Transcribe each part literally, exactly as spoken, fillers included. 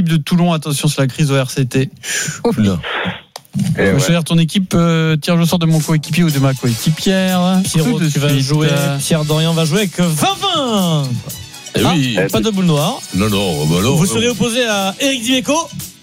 l'équipe de Toulon. Attention, c'est la crise au R C T. Oh, là. Tu vas choisir ton équipe, euh, tirage au sort de mon coéquipier ou de ma coéquipière. Pierrot, tu vas jouer. Pierre Dorian va jouer avec vingt vingt. Eh ah, oui. Pas de boule noire. Non, non, bah non. Vous serez opposé à Eric Dimeco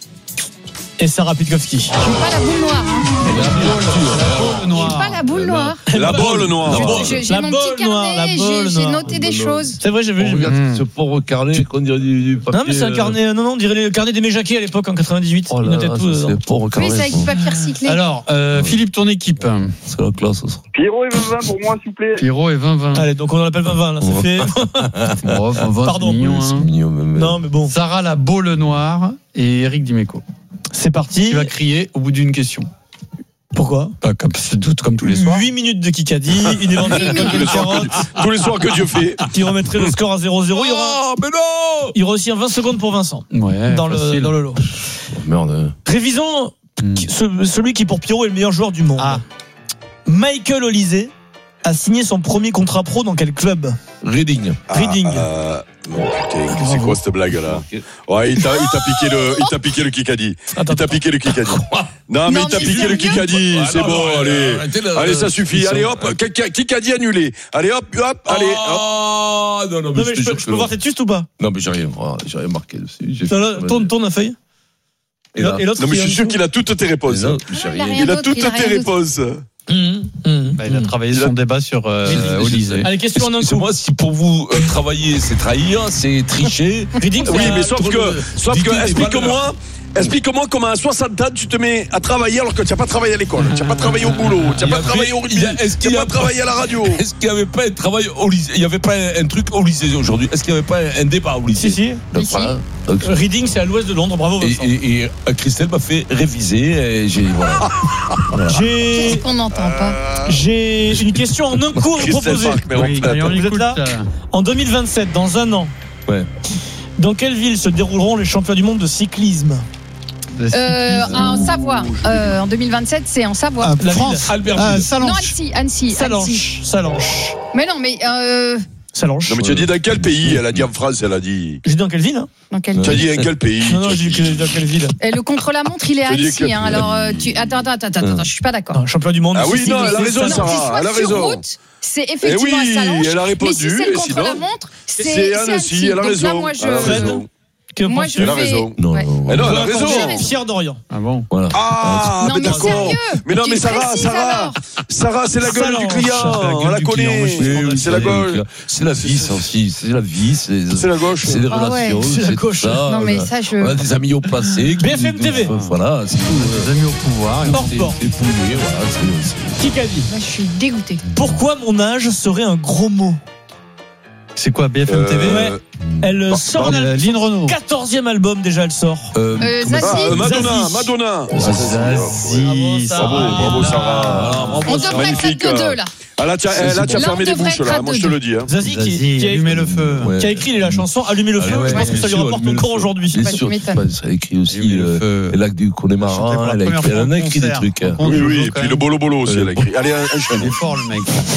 et Sarah Pitkowski. Je joue pas la boule noire. Hein. La boule noire. Je joue pas la boule noire. La boule noire. J'ai, j'ai mon petit carnet, j'ai, j'ai noté des choses. C'est vrai, j'ai vu. Regarde ce pauvre carnet qu'on dirait du, du papier. Non, mais c'est un carnet. Non, non, on dirait le carnet d'Aimé Jacquet à l'époque en quatre-vingt-dix-huit. Oh là, il notait là, tout. ça, c'est pauvre carnet. Oui, c'est avec du papier recyclé. Alors, euh, Philippe, ton équipe. C'est la classe, ça sera. Pierrot et vingt vingt pour moi, s'il vous plaît. Pierrot et vingt vingt. Allez, donc on l'appelle vingt vingt, là, c'est fait. Oh, vingt vingt, Pardon. c'est mignon, C'est hein. mignon, même. Non, mais bon. Sarah la boule noire et Eric Dimeco. C'est parti. Tu vas crier au bout d'une question. Pourquoi? Pas comme, c'est tout comme tous les soirs. huit minutes de Kikadi, une éventuelle de carotte. Tous les soirs que Dieu fait. Qui remettrait le score à zéro zéro. Il y aura, Oh, mais non! il y aura aussi un vingt secondes pour Vincent. Ouais, Dans le, facile. dans le lot. Oh, merde. Révisons Hmm. ce- celui qui pour Pierrot est le meilleur joueur du monde. Ah. Michael Olysée a signé son premier contrat pro dans quel club? Reading. Reading. Ah, non, putain, c'est quoi cette blague là? Ouais, il t'a, il t'a piqué le, il t'a piqué le Kikadi. Il t'a piqué le Kikadi. Non, mais Non, il t'a mais piqué le sérieux Kikadi. Ah, C'est non, bon, non, allez. arrêtez le- Allez, ça suffit. ils Allez, sont- hop, Kikadi annulé. Allez, hop, hop, allez, hop. Oh, non, non, mais, Non, mais je te je peux, jure je que peux non. voir cette juste ou pas? Non, mais j'ai rien, voilà, j'ai rien marqué dessus. J'ai Ça, là, fait- tourne, tourne la feuille. Et là, Et l'autre Non, mais qui je est suis sûr en qu'il a toutes tes réponses. Non, j'ai Il a rien. rien Il a d'autre, toutes il a tes rien d'autre. réponses. dessous. Hum, hum, Bah, il a hum. travaillé Il a- son débat sur euh, Mais- mais- Olysée. Allez, question en un C'est coup. moi, si pour vous euh, travailler, c'est trahir, c'est tricher. Reading, Oui, c'est mais à- sauf que, sauf Dites que, des explique-moi, explique-moi comment à soixante ans tu te mets à travailler alors que tu n'as pas travaillé à l'école, tu n'as pas travaillé au boulot, tu Il y n'as pas avait- travaillé au rugby, il y a- est-ce tu qu'il y n'as a pas travaillé à la radio. Est-ce qu'il n'y avait pas un travail au lycée? Il n'y avait pas un, un truc au lycée aujourd'hui? Est-ce qu'il n'y avait pas un, un débat au lycée? Si, si. Donc, Si, si. voilà. Donc, Reading, c'est à l'ouest de Londres. Bravo, et, Vincent. et, et euh, Christelle m'a fait réviser. Et j'ai, voilà. Voilà. J'ai, Qu'est-ce qu'on n'entend pas? j'ai une question en un coup à vous Christelle proposer. Park, mais Oui, en fait, allez, on Vous êtes écoute, là euh, En deux mille vingt-sept, dans un an, Ouais. dans quelle ville se dérouleront les championnats du monde de cyclisme? de Euh, cyclisme. en Savoie. Euh, en deux mille vingt-sept, c'est en Savoie. Ah, La France. ville. Ah, Non, Salanches. Annecy, Annecy, Annecy. Salanches. Salanches. Mais non, mais euh, Salanches. Non, mais tu as dit dans quel pays? Elle a dit en France, elle a dit. J'ai dit dans quelle ville hein dans quel Tu as dit dans quel pays? Non, non, Tu as j'ai dit dit- que- dans quelle ville. Et le contre-la-montre, il est à Je dis Annecy. que- Hein, alors, euh, tu... attends, attends, attends, attends, attends, je suis pas d'accord. Non, championnat du monde. Ah de oui, cyclisme, non, elle a c'est raison, Salanches. Sarah. Qu'il soit elle a sur raison. route, c'est effectivement Eh oui, à Salanches. elle a répondu, Mais si c'est le et sinon contre-la-montre, c'est, C'est c'est Annecy, elle a Donc là, raison. moi, je, Elle a Fred. raison. Que moi, penses-tu je Elle a vais. raison. Non, Ouais. non, Mais non, elle a Vous raison. répondez Pierre Dorian. Ah bon. Voilà. Ah, Non, mais mais d'accord. sérieux. Mais non, Tu mais Sarah, précises Sarah, alors. Sarah, c'est la gueule Salanches. du client. C'est la gueule On la du client, moi, je connaît. suis C'est la gueule. C'est la vie, ça aussi. C'est la vie. C'est, C'est la gauche. c'est des Ah ouais. relations. C'est la tout gauche. ça. Non, mais On a- ça, je. On a des amis au passé. qui- B F M T V. Voilà, c'est tout. Des amis au pouvoir. Hors C'est sport. c'est pouillé, voilà. c'est- c'est- Qui qu'a dit? Moi, je suis dégoûtée. Pourquoi mon âge serait un gros mot? C'est quoi, B F M T V? Euh, Ouais. Elle Bah, sort bah, un Euh, Lynn Renault. quatorzième album déjà, elle sort. Euh, Euh, comment- Zazie. Ah, euh, Madonna, Zazie. Madonna. Zazie. Bravo, bravo Sarah. On devrait être magnifique. que deux, là. Ah là, tu as, C'est- là, c'est tu as bon. fermé Là, les on devrait bouches, être là. à Moi, je deux. te le dis. hein. Zazie qui, Zazie, qui a, allumez le feu. Ouais. qui a écrit la chanson Allumer le feu. Ah ouais, je pense que bien ça lui sûr, rapporte Allumer le encore feu. aujourd'hui. Bien Bah, sûr, tu m'étonnes. ça a écrit aussi Allumer le euh, feu. le lac du Chanté pour Connemara. la Elle a première écrit, fois elle en a en écrit des concert. trucs. hein. On Oui, joue oui, quand et puis même. le bolo bolo aussi, Euh, elle a écrit. Allez, Il enchaîne. est fort, le mec.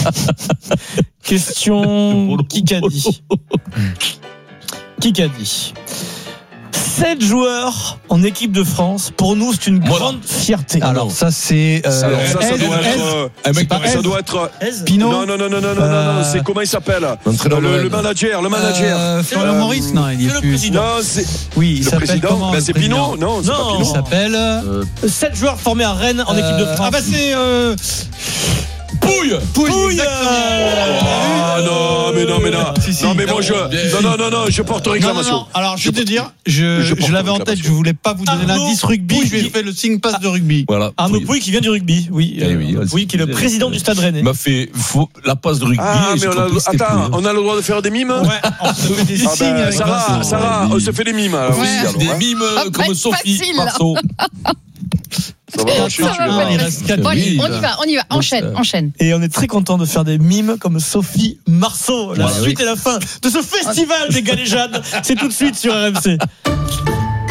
Question qui qu'a dit Qui qu'a dit sept joueurs en équipe de France, pour nous, c'est une Voilà. grande fierté. Alors, ça, c'est. euh, Alors, ça, ça Aise, doit Aise, être. euh, Un mec pas Ça Aise. doit être. Aise Pinot. Non, non, non, non, non, non, non, Euh, non, c'est comment il s'appelle? L'entraîneur Le, de le Rennes. manager, le manager. Euh, Florian Euh, Maurice, non, il y c'est est le plus. président. Non, c'est Oui, il le s'appelle président. comment Ben, le c'est président Pinot. Non, c'est Non. pas Il Pinot. s'appelle. Euh, sept joueurs formés à Rennes en équipe de Euh, France. Ah bah c'est. euh, Pouille Pouille. Pouille. exactement. Ah non, mais non, mais non. Si, si. Non, mais moi, je. Non, non, non, non, je porte Non, non, réclamation. non. Alors, je vais te dire, je, Je je, porte l'avais en réclamation. tête, je voulais pas vous donner Arnaud l'indice rugby, Pouille. je lui ai fait le signe passe de rugby. Voilà. Arnaud Pouille. Pouille qui vient du rugby, oui. Eh Euh, oui, ouais, Pouille qui est le c'est- président du Stade Rennais. Il m'a fait faut, la passe de rugby. Ah, et j'ai mais on a, compris que c'était attends, Pouille. on a le droit de faire des mimes? Ouais, on se fait des Ah signes ben, avec Sarah, Vincent. Sarah, on se fait des mimes. alors, Ouais. aussi, alors, Des hein. mimes va euh, pas comme être Sophie facile, là. Marceau. Ça va marcher, Ça tu va verras. pas être il facile. reste quatre Bon, allez, minutes. on y va, on y va. Enchaîne, Donc, enchaîne. Et on est très content de faire des mimes comme Sophie Marceau. La Voilà, suite oui. et la fin de ce festival des galéjades, c'est tout de suite sur R M C.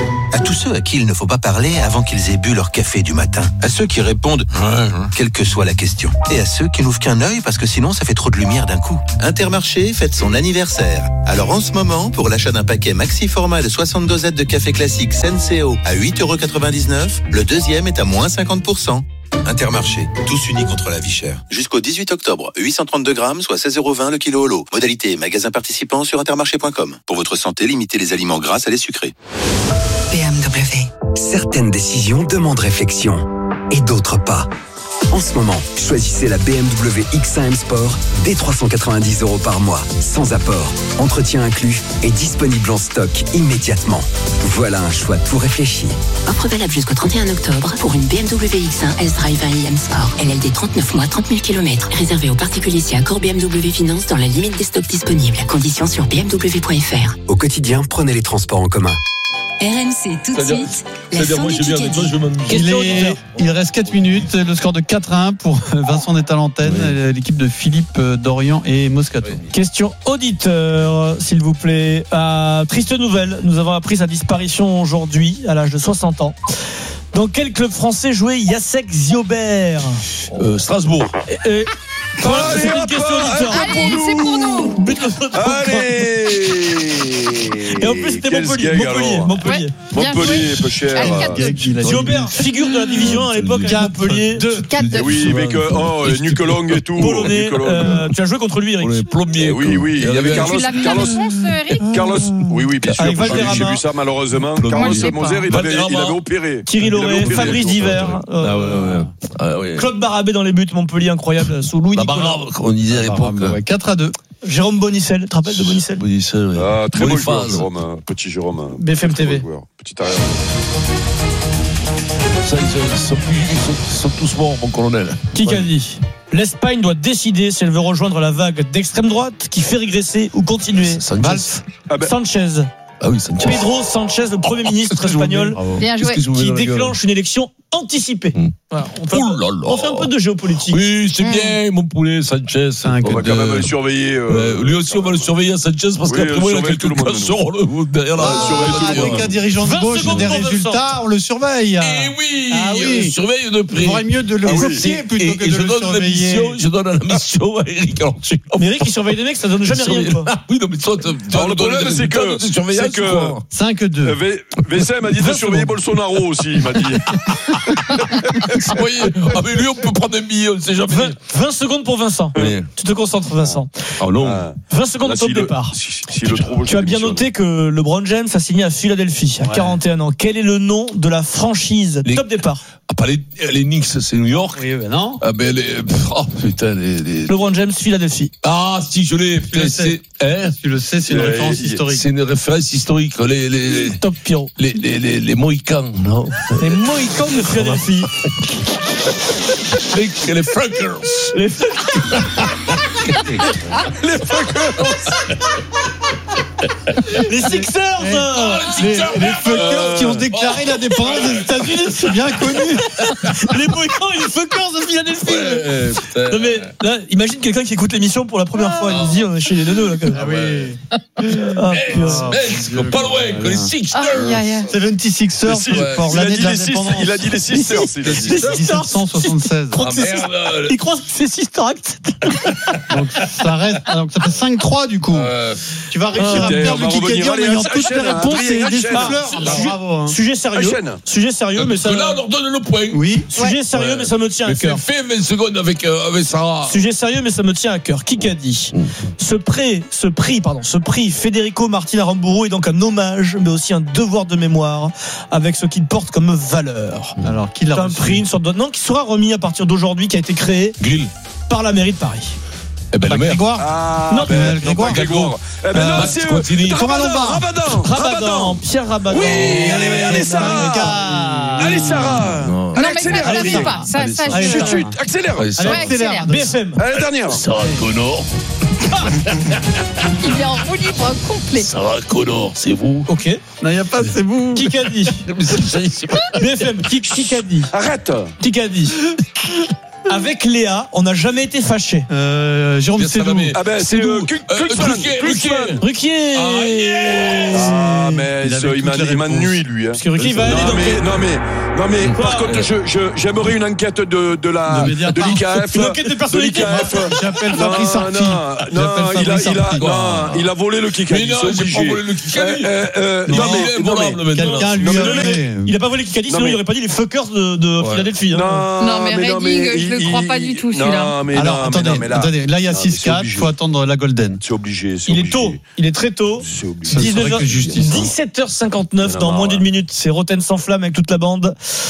tous ceux à qui il ne faut pas parler avant qu'ils aient bu leur café du matin. À ceux qui répondent « quelle que soit la question ». Et à ceux qui n'ouvrent qu'un œil parce que sinon ça fait trop de lumière d'un coup. Intermarché fête son anniversaire. Alors en ce moment, pour l'achat d'un paquet maxi format de soixante dosettes de café classique Senseo à huit euros quatre-vingt-dix-neuf, le deuxième est à moins cinquante pour cent. Intermarché, tous unis contre la vie chère. Jusqu'au dix-huit octobre, huit cent trente-deux grammes, soit seize euros vingt le kilo au lot. Modalité magasin participant sur intermarché point com. Pour votre santé, limitez les aliments gras à les sucrés. B M W. Certaines décisions demandent réflexion et d'autres pas. En ce moment, choisissez la B M W X un M Sport dès trois cent quatre-vingt-dix euros par mois, sans apport, entretien inclus et disponible en stock immédiatement. Voilà un choix tout réfléchi. Offre valable jusqu'au trente et un octobre pour une B M W X un S-Drive un i M Sport. L L D trente-neuf mois, trente mille kilomètres. Réservé aux particuliers si accord B M W Finance dans la limite des stocks disponibles. Conditions sur b m w point f r. Au quotidien, prenez les transports en commun. R M C tout de suite. La fin du Kikadi. Il, est, il reste quatre minutes. Le score de quatre à un pour Vincent est à l'antenne, oui. L'équipe de Philippe Dorian et Moscato. Oui. Question auditeur, s'il vous plaît. Euh, triste nouvelle, nous avons appris sa disparition aujourd'hui, à l'âge de soixante ans. Dans quel club français jouait Jacek Ziobert? euh, Strasbourg. Et, et, voilà, allez, c'est une question auditeur. Allez, c'est pour nous. Allez. Et en plus, c'était Quel Montpellier. gag, Montpellier, alors. Montpellier. Bien Montpellier, joué. peu cher. Allez, quatre deux. Ziobert, figure de la division un à l'époque à Montpellier. quatre deux. Oui, mais que, oh, Nucolong et tout. Polonais. Nucolong. Euh, tu as joué contre lui, Eric. Les plombiers. Eh oui, oui, il y avait Carlos. Tu l'as mis la Carlos. réponse, Eric? Carlos, oui, oui, bien sûr. Avec J'ai Valderrama. j'ai vu ça malheureusement. Moi, Carlos je sais pas. Moser, il avait, il Valderrama. avait opéré. Thierry Il avait Lauré, opéré, Fabrice tout. Diver. euh, Ah ouais, ouais. Ah ouais. Claude Barabé dans les buts, Montpellier incroyable, sous Louis La Nicolas. Barabe, comme on disait à l'époque. Ouais, quatre à deux. Jérôme Bonicel, tu te rappelles de Bonicel? Bonicel, ouais. Ah, très bon joueur, Boniface. Jérôme, hein, petit Jérôme. hein. B F M Très T V. bon joueur. Petit arrière. Ça, ils, sont, ils sont plus- ils sont- ils sont tous morts, mon colonel. Qui qu'a dit? L'Espagne doit décider si elle veut rejoindre la vague d'extrême droite qui fait régresser ou continuer. Sanchez. Ah ben, Sanchez. Ah oui, Sanchez. Pedro Sanchez, le Premier ministre Qu'est-ce que je vous espagnol, mets Bravo. Bien Qu'est-ce joué. que je vous mets qui dans la gueule déclenche une élection anticipée. Hum. Voilà, on, fait un Ouh peu, là là. on fait un peu de géopolitique. Oui, c'est Mmh. bien, mon poulet, Sanchez. Cinq, on va quand même le surveiller. euh, Ouais, lui aussi, on va le surveiller, Sanchez, parce Oui, qu'après on moi, il a surveille tout quelques le monde, cassons le- derrière la. Ah, surveille tout le Avec monde. un dirigeant de vingt gauche secondes des pour résultats, Vincent. on le surveille. Eh oui, Ah oui. on le surveille de près. Il vaudrait mieux de le Ah oui. copier plutôt Et, que et de je le donne la surveiller. mission, je donne la mission à Eric. Alors, tu- Mais Eric, il surveille des mecs, ça donne jamais rien, quoi. Ah oui, non, mais toi, tu Alors, le problème, c'est que- c'est que- cinq à deux. euh, V- Vincent m'a dit de surveiller Bolsonaro aussi, il m'a dit. Vous voyez, ah mais lui, on peut prendre un billet, on ne sait jamais. vingt, vingt secondes pour Vincent. Oui. Tu te concentres, Vincent. Ah non. Ah, vingt secondes là, au top s'il le- départ. si- S'il le trouve, je Tu as bien démissionne. noté que LeBron James a signé à Philadelphie à Ouais. quarante et un ans. Quel est le nom de la franchise? Les- Top départ. Ah, pas les, les Knicks, c'est New York. Oui, ben non. Ah ben les. pff, Oh putain, les. les- LeBron James, Philadelphie. Ah si, je l'ai. Tu le Putain, sais. c'est. Hein Tu le sais, c'est une Euh, référence il- historique. C'est une référence historique. Les. Les. Les, Top Pyro. les, les, les, les Mohicans, non? Les Mohicans de Philadelphie. les, les Frankers. Les Les Sixers. Ah, Les, les fuckers qui ont déclaré l'indépendance des États-Unis, c'est bien connu. Les Mohicans et les Fuckers de Philadelphie. Ouais, putain. Non mais là, imagine quelqu'un qui écoute l'émission pour la première fois. Il se dit, on est chez les deux là. Quand même. Ah oui. Ah, putain. Mais, pas loin, que les Sixers. Aïe, aïe, aïe. soixante-seize Si, ers pour il a l'année dit de les six- l'indépendance. il a dit les Sisters, il a dit. Les Sixers. dix-sept cent soixante-seize. crois Ah que c'est merde. Il croit que c'est Sister Act. Donc ça reste, donc ça fait cinq trois du coup. Euh, Tu vas réussir Ah, à on perdre va le Kikadi revenir. en Allez, ayant enchaîne, toutes les Adrien, réponses et des enchaîne. souffleurs. Ah, Bah, bravo. hein. Sujet sérieux. Enchaîne. Sujet sérieux, mais ça. Parce que là, on leur donne le point. Oui. Sujet sérieux, Ouais. mais ça me tient à Mais fais, cœur. fais vingt secondes avec, euh, avec Sarah. Sujet sérieux, mais ça me tient à cœur. Qui qu'a dit ce prix, ce prix, pardon, ce prix Federico Martin Aramburu est donc un hommage, mais aussi un devoir de mémoire avec ce qu'il porte comme valeur. Alors qui l'a C'est un reçu prix, une sorte de non, qui sera remis à partir d'aujourd'hui, qui a été créé Grill. par la mairie de Paris. Eh ben, Pas le maire. Grégoire. Ah, Non, ben, Grégoire. non, pas Grégoire. Eh ben Euh, non, Max c'est eux. Contini. Thomas Rabadan, Lombard. Rabadan, Rabadan, Pierre Rabadan. Oui, allez, allez, Sarah. Allez, Sarah. Non. Non, Allez, mais ça, accélère. je allez, l'avais pas. Ça, allez, ça, allez, je. Sarah. Chut, chut, accélère. Allez, Sarah. Ouais, accélère. B F M. Allez, dernière. Sarah Connor. Il est en roue libre complet. Sarah Connor, c'est vous. Ok. Non, il n'y a pas, c'est vous. Qui qu'a dit B F M. Qui, qui qu'a dit Arrête. Qui qu'a dit Avec Léa, on n'a jamais été fâchés. Euh, Jérôme Sédou. Ah ben c'est le Kluxman. Ruquier. Ah, yes. ah mais il m'ennuie lui. Parce que Ruquier va aller non, dans mais, non mais non mais Quoi par contre je, je, j'aimerais une enquête de de la de, de l'I K F. Une enquête de personnalité. J'appelle Fabrice Sarti. Non, non, il a il a non, il a volé le Kikadi. Mais non, j'ai pas volé le Kikadi. Non mais quelqu'un lui a. Il a pas volé le Kikadi, sinon il aurait pas dit les fuckers de de Philadelphie. Non mais Redding, je le crois pas du tout celui-là. Alors attendez, là il y a six quatre, il faut attendre la Golden. C'est obligé. Il est tôt, il est très tôt. dix-sept heures cinquante-neuf, dans moins d'une minute, c'est Roten sans flamme avec toute la bande.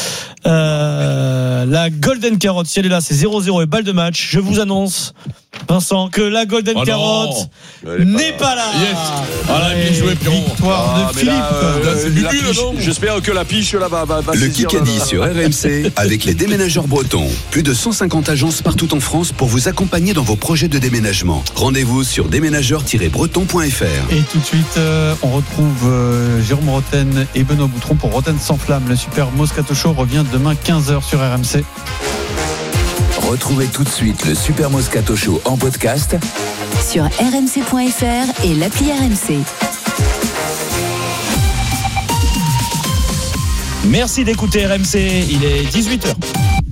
Euh, la Golden Carotte, si elle est là, c'est zéro zéro et balle de match. Je vous annonce, Vincent, que la Golden oh Carotte n'est pas, pas là. Yes. Voilà, bien joué, Pierrot. Victoire ah, de Philippe. Là, euh, là, c'est la Bubu, piche, là, non j'espère que la piche là va, va, va Le Kikadi sur R M C avec les déménageurs bretons. Plus de cent cinquante agences partout en France pour vous accompagner dans vos projets de déménagement. Rendez-vous sur déménageurs tiret breton point f r. Et tout de suite, euh, on retrouve euh, Jérôme Roten et Benoît Boutron pour Roten sans flamme. Le Super Moscato Show revient demain quinze heures sur R M C. Retrouvez tout de suite le Super Moscato Show en podcast sur r m c point f r et l'appli R M C. Merci d'écouter R M C, il est dix-huit heures.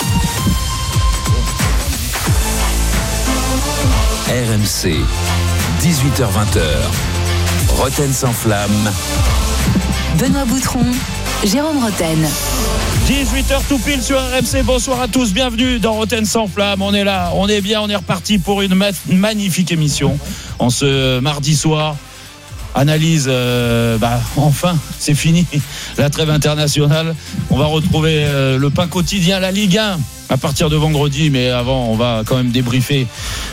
R M C, dix-huit heures vingt. Roten sans flamme. Benoît Boutron, Jérôme Roten. dix-huit heures tout pile sur R M C. Bonsoir à tous, bienvenue dans Roten sans flamme. On est là, on est bien, on est reparti pour une ma- magnifique émission en ce mardi soir. Analyse, euh, bah enfin, c'est fini la trêve internationale. On va retrouver euh, le pain quotidien, la Ligue un à partir de vendredi, mais avant on va quand même débriefer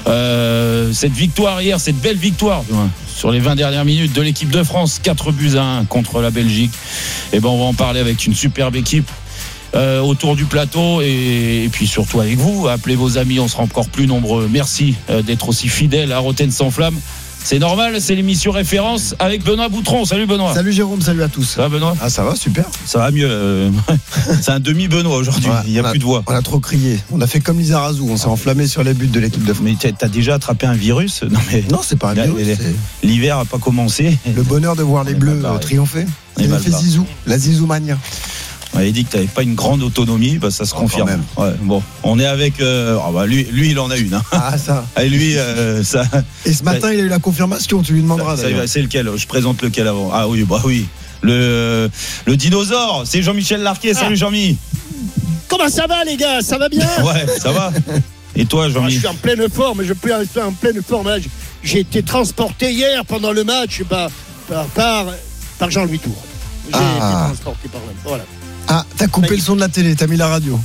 euh, cette victoire hier, cette belle victoire sur les vingt dernières minutes de l'équipe de France, quatre buts à un contre la Belgique. Et ben on va en parler avec une superbe équipe euh, autour du plateau et, et puis surtout avec vous. Appelez vos amis, on sera encore plus nombreux. Merci euh, d'être aussi fidèles à Roten sans flamme. C'est normal, c'est l'émission référence avec Benoît Boutron. Salut Benoît. Salut Jérôme, salut à tous. Ça va Benoît ? Ah ça va, super. Ça va mieux. Euh... c'est un demi-Benoît aujourd'hui, ouais, il n'y a, a plus de voix. On a trop crié, on a fait comme Lizarazu, on s'est ah. enflammé sur les buts de l'équipe de France. Mais t'as déjà attrapé un virus ? Non, mais non, c'est pas un virus. Les, c'est... L'hiver n'a pas commencé. Le bonheur de voir les Bleus triompher. Il a fait Zizou, la Zizoumania. On avait dit que tu n'avais pas une grande autonomie, bah ça se oh, confirme. Ouais, bon, on est avec. Euh, oh bah lui, lui, il en a une. Hein. Ah, ça. Et lui, euh, ça. Et ce matin, ça, il a eu la confirmation, tu lui demanderas. Ça, ça, c'est lequel ? Je présente lequel avant ? Ah oui, bah oui. Le, le dinosaure, c'est Jean-Michel Larquet. Salut Jean-Mi. Comment ça va, les gars ? Ça va bien ? Ouais, ça va. Et toi, Jean-Mi ? Je suis en pleine forme, je peux être en pleine forme. Là, j'ai été transporté hier pendant le match par, par, par, par Jean-Louis Tour. J'ai ah. été transporté par là. Voilà. Ah, t'as coupé le son de la télé, t'as mis la radio.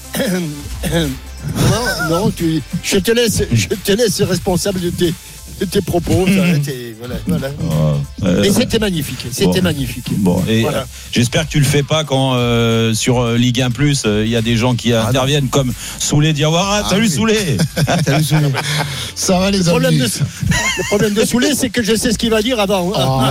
non, non, tu, je te laisse, je te laisse responsable de tes, de tes propos. Ça, t'es, voilà, voilà. Oh, euh, Mais c'était magnifique, c'était bon, magnifique. Bon, et voilà. euh, j'espère que tu le fais pas quand euh, sur Ligue un plus, il euh, y a des gens qui ah, interviennent non. comme Soulé Diawara. Ah, salut oui. Soulé. Salut Soulé. Ça va les le problème, de, le problème de Soulé, c'est que je sais ce qu'il va dire avant.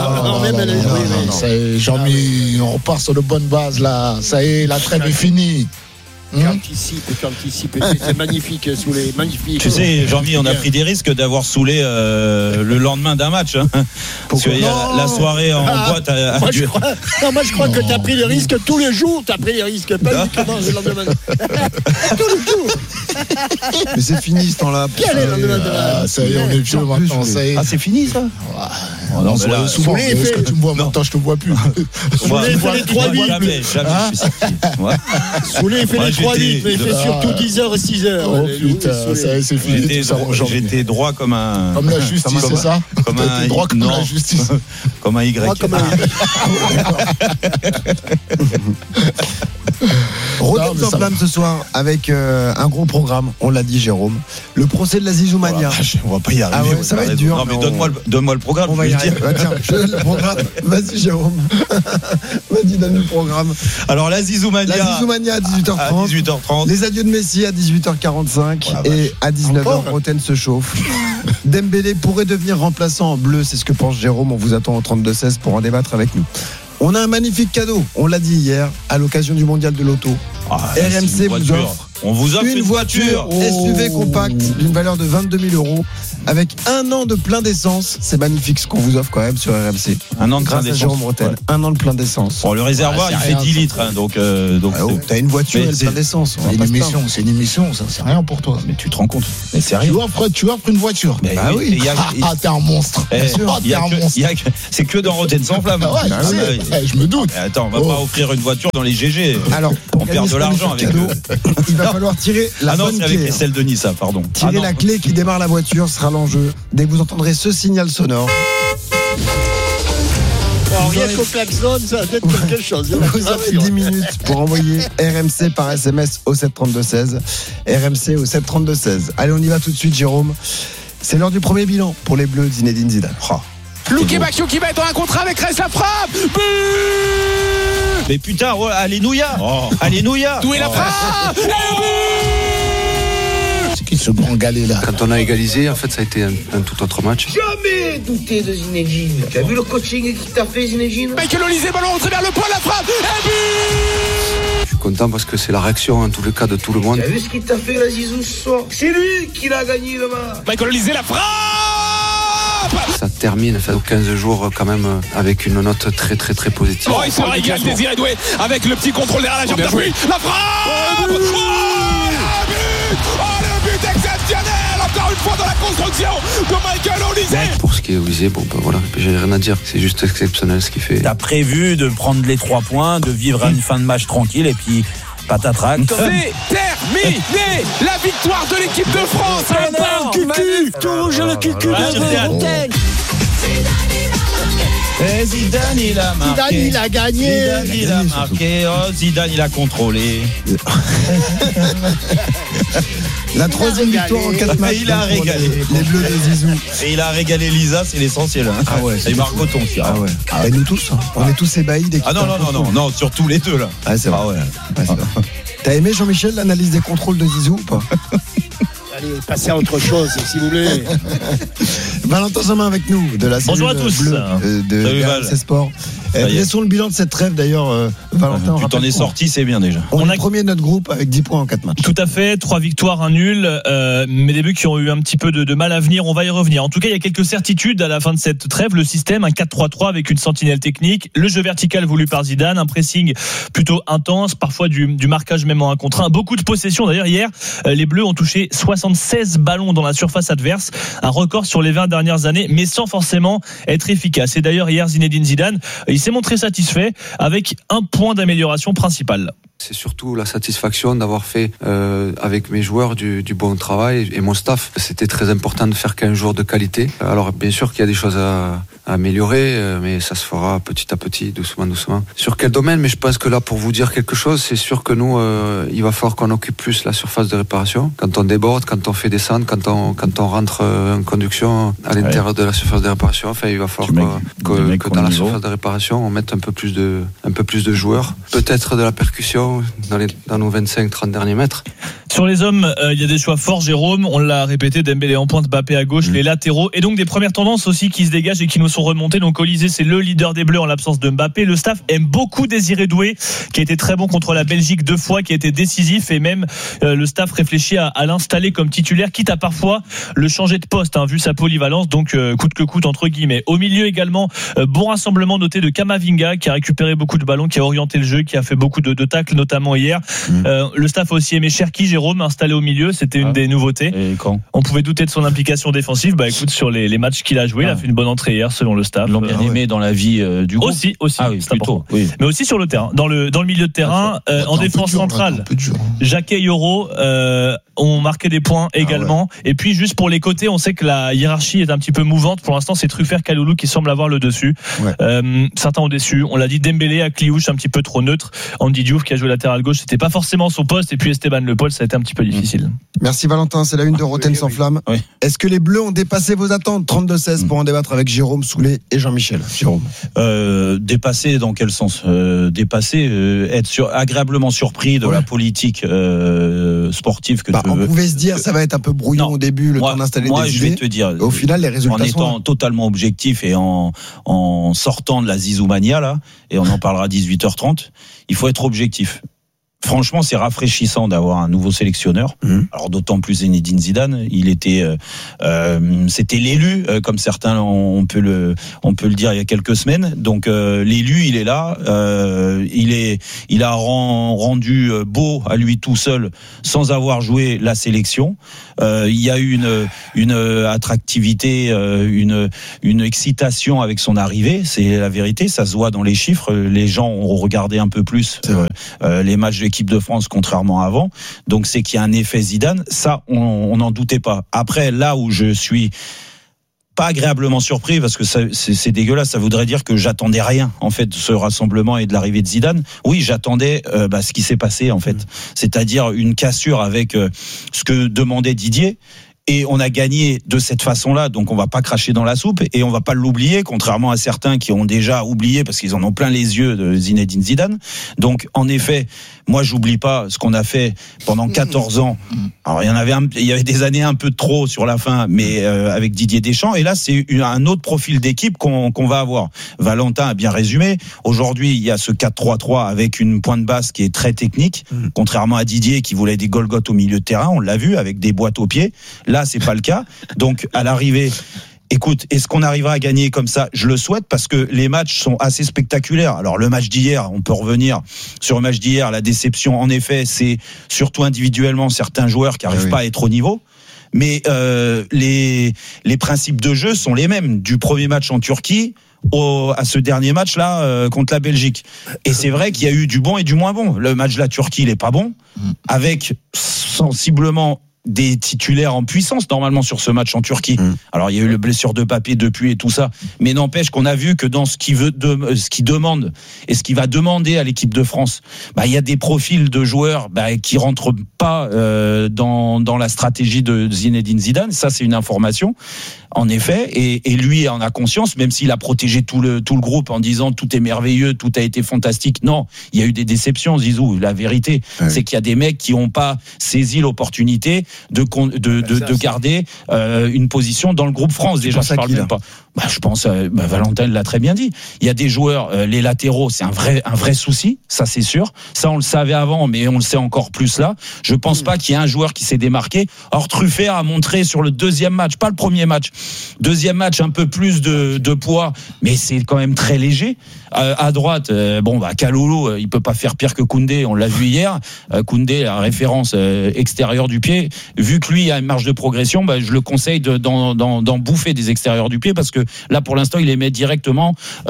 Jean-Mi, on repart sur de bonnes bases là. Ça y est, la trêve est finie. Tu anticipes, tu anticipes. C'est magnifique, Soulé, magnifique. Tu sais, Jean-Mi, on a pris des risques d'avoir Soulé euh, le lendemain d'un match. Hein. Parce qu'il y a la soirée en ah, boîte. À, à moi, je crois, non, moi, je crois non. que tu as pris des risques tous les jours. Tu as pris des risques, pas uniquement le lendemain. Tous les jours. Mais c'est fini ce temps-là. Quel est le lendemain de ah, ça y est, on est vieux maintenant. Ça y est. Ah, c'est fini ça oh, non, mais là, souvent, fait... est-ce que tu me vois maintenant, je te vois plus. Soulé fait les trois huit. Jamais, jamais. Soulé fait les trois huit, mais il fait surtout dix heures et six heures. Oh putain, ça y est, c'est fini. J'étais droit comme un. Comme la justice, c'est ça ? Comme un droit comme la justice. Comme un Y. Roten sans flamme ce soir avec euh, un gros programme, on l'a dit Jérôme, le procès de la Zizoumania. On va pas y arriver. Ah ouais, ça va être dur. Non mais, mais donne-moi, on... le, donne-moi le programme. On va y arriver. Bah, tiens, je donne le programme. Vas-y Jérôme. Vas-y, donne le programme. Alors la Zizoumania. La Zizoumania à dix-huit heures trente. À dix-huit heures trente. Les adieux de Messi à dix-huit heures quarante-cinq. Oh, et à dix-neuf heures, Roten se chauffe. Dembélé pourrait devenir remplaçant en bleu, c'est ce que pense Jérôme. On vous attend au trente-deux seize pour en débattre avec nous. On a un magnifique cadeau, on l'a dit hier, à l'occasion du mondial de l'auto. Ah, R M C vous offre On vous offre une, une voiture, voiture. S U V compacte d'une valeur de vingt-deux mille euros avec un an de plein d'essence. C'est magnifique ce qu'on vous offre quand même sur R M C. Un an de plein Grâce à d'essence. Jérôme Rotten. Ouais. Un an de plein d'essence. Bon, le réservoir, Ouais, il c'est fait rien, dix ça. litres. Hein, donc, euh, donc Ah, oh, c'est- t'as une voiture, Mais elle c'est- plein d'essence. on va C'est pas une se émission, plaindre. c'est une émission, ça, c'est rien pour toi. Mais tu te rends compte. Mais c'est rien. Tu offres, tu offres une voiture. Mais Bah oui. il y a- Ah, t'es un monstre. Eh, Bien sûr, il y a t'es un que- monstre. il y a que- c'est que dans Rotten sans flamme. Ah ouais, je Ah, sais. ouais. Eh, je me doute. Eh, Attends, on va Oh. pas offrir une voiture dans les G G. Alors, pour On gagner perd ce de l'argent magnifique avec cadeau, eux. il va falloir tirer la Ah non, bonne c'est avec clé. les selles de Nice, ça, pardon. Tirer Ah non. la clé qui démarre la voiture sera l'enjeu. Dès que vous entendrez ce signal sonore, Alors, rien qu'au klaxon, ça va être quelque chose. vous aurez dix minutes pour envoyer R M C par S M S au sept trente-deux seize. R M C au sept trente-deux seize. Allez, on y va tout de suite, Jérôme. C'est l'heure du premier bilan pour les Bleus, Zinedine Zidane. Oh. Luke Bacchio qui va être dans un contrat avec Reste la frappe. But. Mais putain, oh, alléluia. Oh. Alléluia. D'où est la frappe. C'est qui ce grand galet là? Quand on a égalisé, en fait, ça a été un, un tout autre match. Jamais douté de Zinedine. Tu as vu le coaching qu'il t'a fait, Zinedine? Michael Olise, ballon rentré vers le point, la frappe. Et but. Je suis content parce que c'est la réaction en tous les cas de tout le monde. Tu as vu ce qu'il t'a fait, la Zizou, ce soir? C'est lui qui l'a gagné le match. Michael Olise, la frappe. Ça termine, fait quinze jours quand même avec une note très très très positive. Oh, il se régale, Désiré Doué avec le petit contrôle derrière la jambe d'appui. La frappe. Oh, le but. Oh, le but exceptionnel. Encore une fois dans la construction de Michael Olise. Pour ce qui est Olise, bon ben voilà, j'ai rien à dire. C'est juste exceptionnel ce qu'il fait. T'as prévu de prendre les trois points, de vivre une fin de match tranquille et puis patatrac. C'est terminé. La victoire de l'équipe de France. Un cucu. Toujours le cucu de Rotten. Et Zidane il a marqué. Zidane, il a gagné. Zidane il a marqué. Oh, Zidane il a contrôlé. La troisième victoire en quatre matchs. Il a régalé. Les Bleus de Zizou. Et il a régalé Lisa, c'est l'essentiel. Hein. Ah ouais. Et Margoton aussi. Ah ouais. Ah, et nous tous, hein. On est tous ébahis dès qu'il Ah non, non, non, non, non, surtout les deux là. Ah, c'est vrai. Ah ouais. Ouais, c'est vrai. T'as aimé, Jean-Michel, l'analyse des contrôles de Zizou ou pas? Allez, passez à autre chose, si vous voulez. Valentin Jamin avec nous, de la cellule Bonjour à tous. bleue euh, de Salut, R Val. M C Sport. Ça y est. Laissons le bilan de cette trêve d'ailleurs, euh, Valentin. Tu t'en es sorti, c'est bien déjà. On, On est a- premier de notre groupe avec dix points en quatre matchs. Tout à fait, trois victoires, un nul, euh, mais des buts qui ont eu un petit peu de, de mal à venir, on va y revenir. En tout cas, il y a quelques certitudes à la fin de cette trêve. Le système, un quatre trois trois avec une sentinelle technique, le jeu vertical voulu par Zidane, un pressing plutôt intense, parfois du, du marquage même en un contre un. Beaucoup de possession. D'ailleurs, hier, euh, les Bleus ont touché soixante-seize ballons dans la surface adverse, un record sur les vingt dernières années, mais sans forcément être efficace. Et d'ailleurs, hier, Zinedine Zidane, il s'est montré satisfait avec un point d'amélioration principal. C'est surtout la satisfaction d'avoir fait euh, avec mes joueurs du, du bon travail et mon staff. C'était très important de faire quinze jours de qualité. Alors bien sûr qu'il y a des choses à, à améliorer, euh, mais ça se fera petit à petit, doucement, doucement. Sur quel domaine? Mais je pense que là, pour vous dire quelque chose, c'est sûr que nous, euh, il va falloir qu'on occupe plus la surface de réparation. Quand on déborde, quand on fait descendre, quand on, quand on rentre en conduction à l'intérieur de la surface de réparation, enfin, il va falloir que, que, que dans la surface de réparation, on mette un peu plus de, un peu plus de joueurs. Peut-être de la percussion dans, les, dans nos vingt-cinq trente derniers mètres. Sur les hommes, euh, il y a des choix forts, Jérôme, on l'a répété, Dembélé en pointe, Mbappé à gauche, mmh. les latéraux, et donc des premières tendances aussi qui se dégagent et qui nous sont remontées. Donc Olise, c'est le leader des Bleus en l'absence de Mbappé. Le staff aime beaucoup Désiré Doué, qui a été très bon contre la Belgique deux fois, qui a été décisif, et même euh, le staff réfléchit à, à l'installer comme titulaire, quitte à parfois le changer de poste, hein, vu sa polyvalence, donc euh, coûte que coûte entre guillemets. Au milieu également, euh, bon rassemblement noté de Kamavinga, qui a récupéré beaucoup de ballons, qui a orienté le jeu, qui a fait beaucoup de, de tacles, notamment hier. Mmh. Euh, le staff a aussi aimé Cherki, Jérôme, installé au milieu, c'était une ah. des nouveautés. Et quand on pouvait douter de son implication défensive. Bah écoute, sur les, les matchs qu'il a joué, ah. il a fait une bonne entrée hier, selon le staff. Ils l'ont bien euh, aimé ouais. dans la vie euh, du groupe. Aussi, aussi. Ah oui, c'est plutôt, important. Oui. Mais aussi sur le terrain, dans le dans le milieu de terrain, euh, en défense dur, centrale. Jacquet, Yoro euh, ont marqué des points également. Ah ouais. Et puis juste pour les côtés, on sait que la hiérarchie est un petit peu mouvante. Pour l'instant, c'est Truffert, Kaloulou qui semble avoir le dessus. Ouais. Euh, certains ont déçu. On l'a dit, Dembélé à Kliouche un petit peu trop neutre. Andy Diouf qui a joué latéral gauche, c'était pas forcément son poste. Et puis Esteban Le Paul, ça a été un petit peu difficile. Merci Valentin, c'est la une de Rotten oui, sans oui. flamme. Oui. Est-ce que les Bleus ont dépassé vos attentes? Trente-deux seize mmh. pour en débattre avec Jérôme Soulet et Jean-Michel. Jérôme. Euh, dépassé dans quel sens? euh, Dépassé, euh, être sur, agréablement surpris de ouais. la politique euh, sportive que bah, tu on veux. pouvait se dire ça va être un peu brouillon non. au début, le moi, temps d'installer moi, des je idées. vais te dire. Au final, les résultats en étant sont totalement objectif et en en sortant de la Zizoumania là, et on en parlera à dix-huit heures trente. Il faut être objectif. franchement, c'est rafraîchissant d'avoir un nouveau sélectionneur. Mmh. Alors d'autant plus Zinedine Zidane, il était, euh, euh, c'était l'élu, euh, comme certains on, on peut le, on peut le dire il y a quelques semaines. Donc euh, l'élu, il est là, euh, il est, il a rend, rendu beau à lui tout seul, sans avoir joué la sélection. Euh, il y a eu une, une attractivité, euh, une, une excitation avec son arrivée. C'est la vérité, ça se voit dans les chiffres. Les gens ont regardé un peu plus euh, euh, les matchs de l'équipe de France contrairement à avant. Donc c'est qu'il y a un effet Zidane. Ça, on n'en doutait pas. Après, là où je suis pas agréablement surpris, parce que ça, c'est, c'est dégueulasse, ça voudrait dire que j'attendais rien en fait de ce rassemblement et de l'arrivée de Zidane. Oui, j'attendais euh, bah, ce qui s'est passé en fait, mmh. c'est-à-dire une cassure avec euh, ce que demandait Didier. Et on a gagné de cette façon-là, donc on va pas cracher dans la soupe et on va pas l'oublier, contrairement à certains qui ont déjà oublié parce qu'ils en ont plein les yeux de Zinedine Zidane. Donc en effet, moi j'oublie pas ce qu'on a fait pendant quatorze ans. Alors il y en avait, un, il y avait des années un peu trop sur la fin, mais euh, avec Didier Deschamps. Et là c'est un autre profil d'équipe qu'on, qu'on va avoir. Valentin a bien résumé. Aujourd'hui il y a ce quatre trois trois avec une pointe basse qui est très technique, mmh. contrairement à Didier qui voulait des Golgoth au milieu de terrain. On l'a vu avec des boîtes aux pieds. Là, c'est pas le cas. Donc, à l'arrivée, écoute, est-ce qu'on arrivera à gagner comme ça ? Je le souhaite parce que les matchs sont assez spectaculaires. Alors, le match d'hier, on peut revenir sur le match d'hier. La déception, en effet, c'est surtout individuellement certains joueurs qui n'arrivent oui. pas à être au niveau. Mais euh, les, les principes de jeu sont les mêmes. Du premier match en Turquie Au, à ce dernier match là euh, contre la Belgique. Et c'est vrai qu'il y a eu du bon et du moins bon. Le match de la Turquie, il est pas bon, avec sensiblement des titulaires en puissance normalement sur ce match en Turquie. Mmh. Alors il y a eu le blessure de Mbappé depuis et tout ça, mais n'empêche qu'on a vu que dans ce qu'il veut, de, ce qu'il demande et ce qu'il va demander à l'équipe de France, bah il y a des profils de joueurs bah, qui rentrent pas euh, dans dans la stratégie de Zinedine Zidane. Ça c'est une information. En effet, et, et lui en a conscience, même s'il a protégé tout le tout le groupe en disant tout est merveilleux, tout a été fantastique. Non, il y a eu des déceptions, Zizou. La vérité, ouais. c'est qu'il y a des mecs qui n'ont pas saisi l'opportunité de de de, de, de garder euh, une position dans le groupe France. Déjà, je parle même pas. Bah, je pense, euh, bah, Valentin l'a très bien dit. Il y a des joueurs, euh, les latéraux, c'est un vrai un vrai souci, ça c'est sûr. Ça on le savait avant, mais on le sait encore plus là. Je pense pas qu'il y ait un joueur qui s'est démarqué. Or Truffert a montré sur le deuxième match, pas le premier match. Deuxième match, un peu plus de, de poids, mais c'est quand même très léger. Euh, à droite, euh, bon, bah, Kalulu, euh, il peut pas faire pire que Koundé, on l'a vu hier. Euh, Koundé, la référence euh, extérieure du pied. Vu que lui a une marge de progression, bah, je le conseille de, d'en, d'en, d'en bouffer des extérieurs du pied parce que là, pour l'instant, il les met directement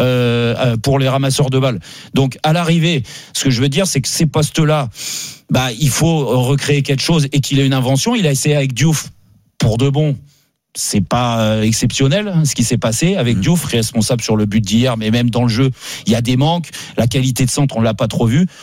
euh, pour les ramasseurs de balles. Donc, à l'arrivée, ce que je veux dire, c'est que ces postes-là, bah, il faut recréer quelque chose et qu'il ait une invention. Il a essayé avec Diouf pour de bon. C'est pas exceptionnel ce qui s'est passé avec Diouf, responsable sur le but d'hier, mais même dans le jeu, il y a des manques. La qualité de centre, on l'a pas trop vu.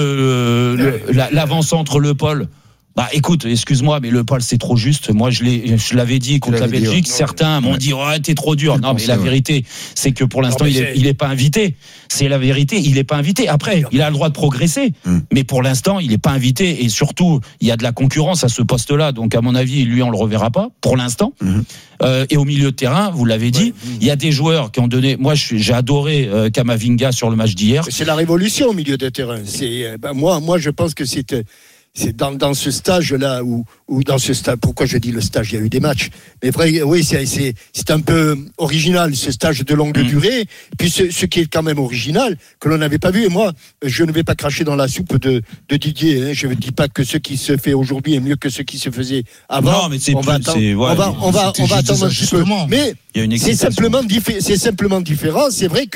Le, le la, l'avant-centre, Le Paul. Bah écoute, excuse-moi, mais Le Paul c'est trop juste. Moi je l'ai, je l'avais dit contre la Belgique. Dit, certains m'ont dit ouais t'es trop dur. Non mais la vérité c'est que pour l'instant non, il est, il est pas invité. C'est la vérité, il est pas invité. Après il a le droit de progresser, mm. mais pour l'instant il est pas invité et surtout il y a de la concurrence à ce poste-là. Donc à mon avis lui on le reverra pas pour l'instant. Mm. Euh, et au milieu de terrain, vous l'avez dit, il ouais. y a des joueurs qui ont donné. Moi j'ai adoré euh, Kamavinga sur le match d'hier. C'est la révolution au milieu de terrain. C'est ben, moi moi je pense que c'était c'est dans, dans ce stage-là, ou, ou dans ce stage, pourquoi je dis le stage, il y a eu des matchs, mais vrai, oui, c'est, c'est, c'est un peu original, ce stage de longue mmh. durée, puis ce, ce qui est quand même original, que l'on n'avait pas vu, et moi, je ne vais pas cracher dans la soupe de, de Didier, hein. Je ne dis pas que ce qui se fait aujourd'hui est mieux que ce qui se faisait avant. Non, mais c'est on, plus, va attendre, c'est, ouais, on va, on va, on va attendre un petit peu. Mais c'est simplement, diffé- c'est simplement différent. C'est vrai que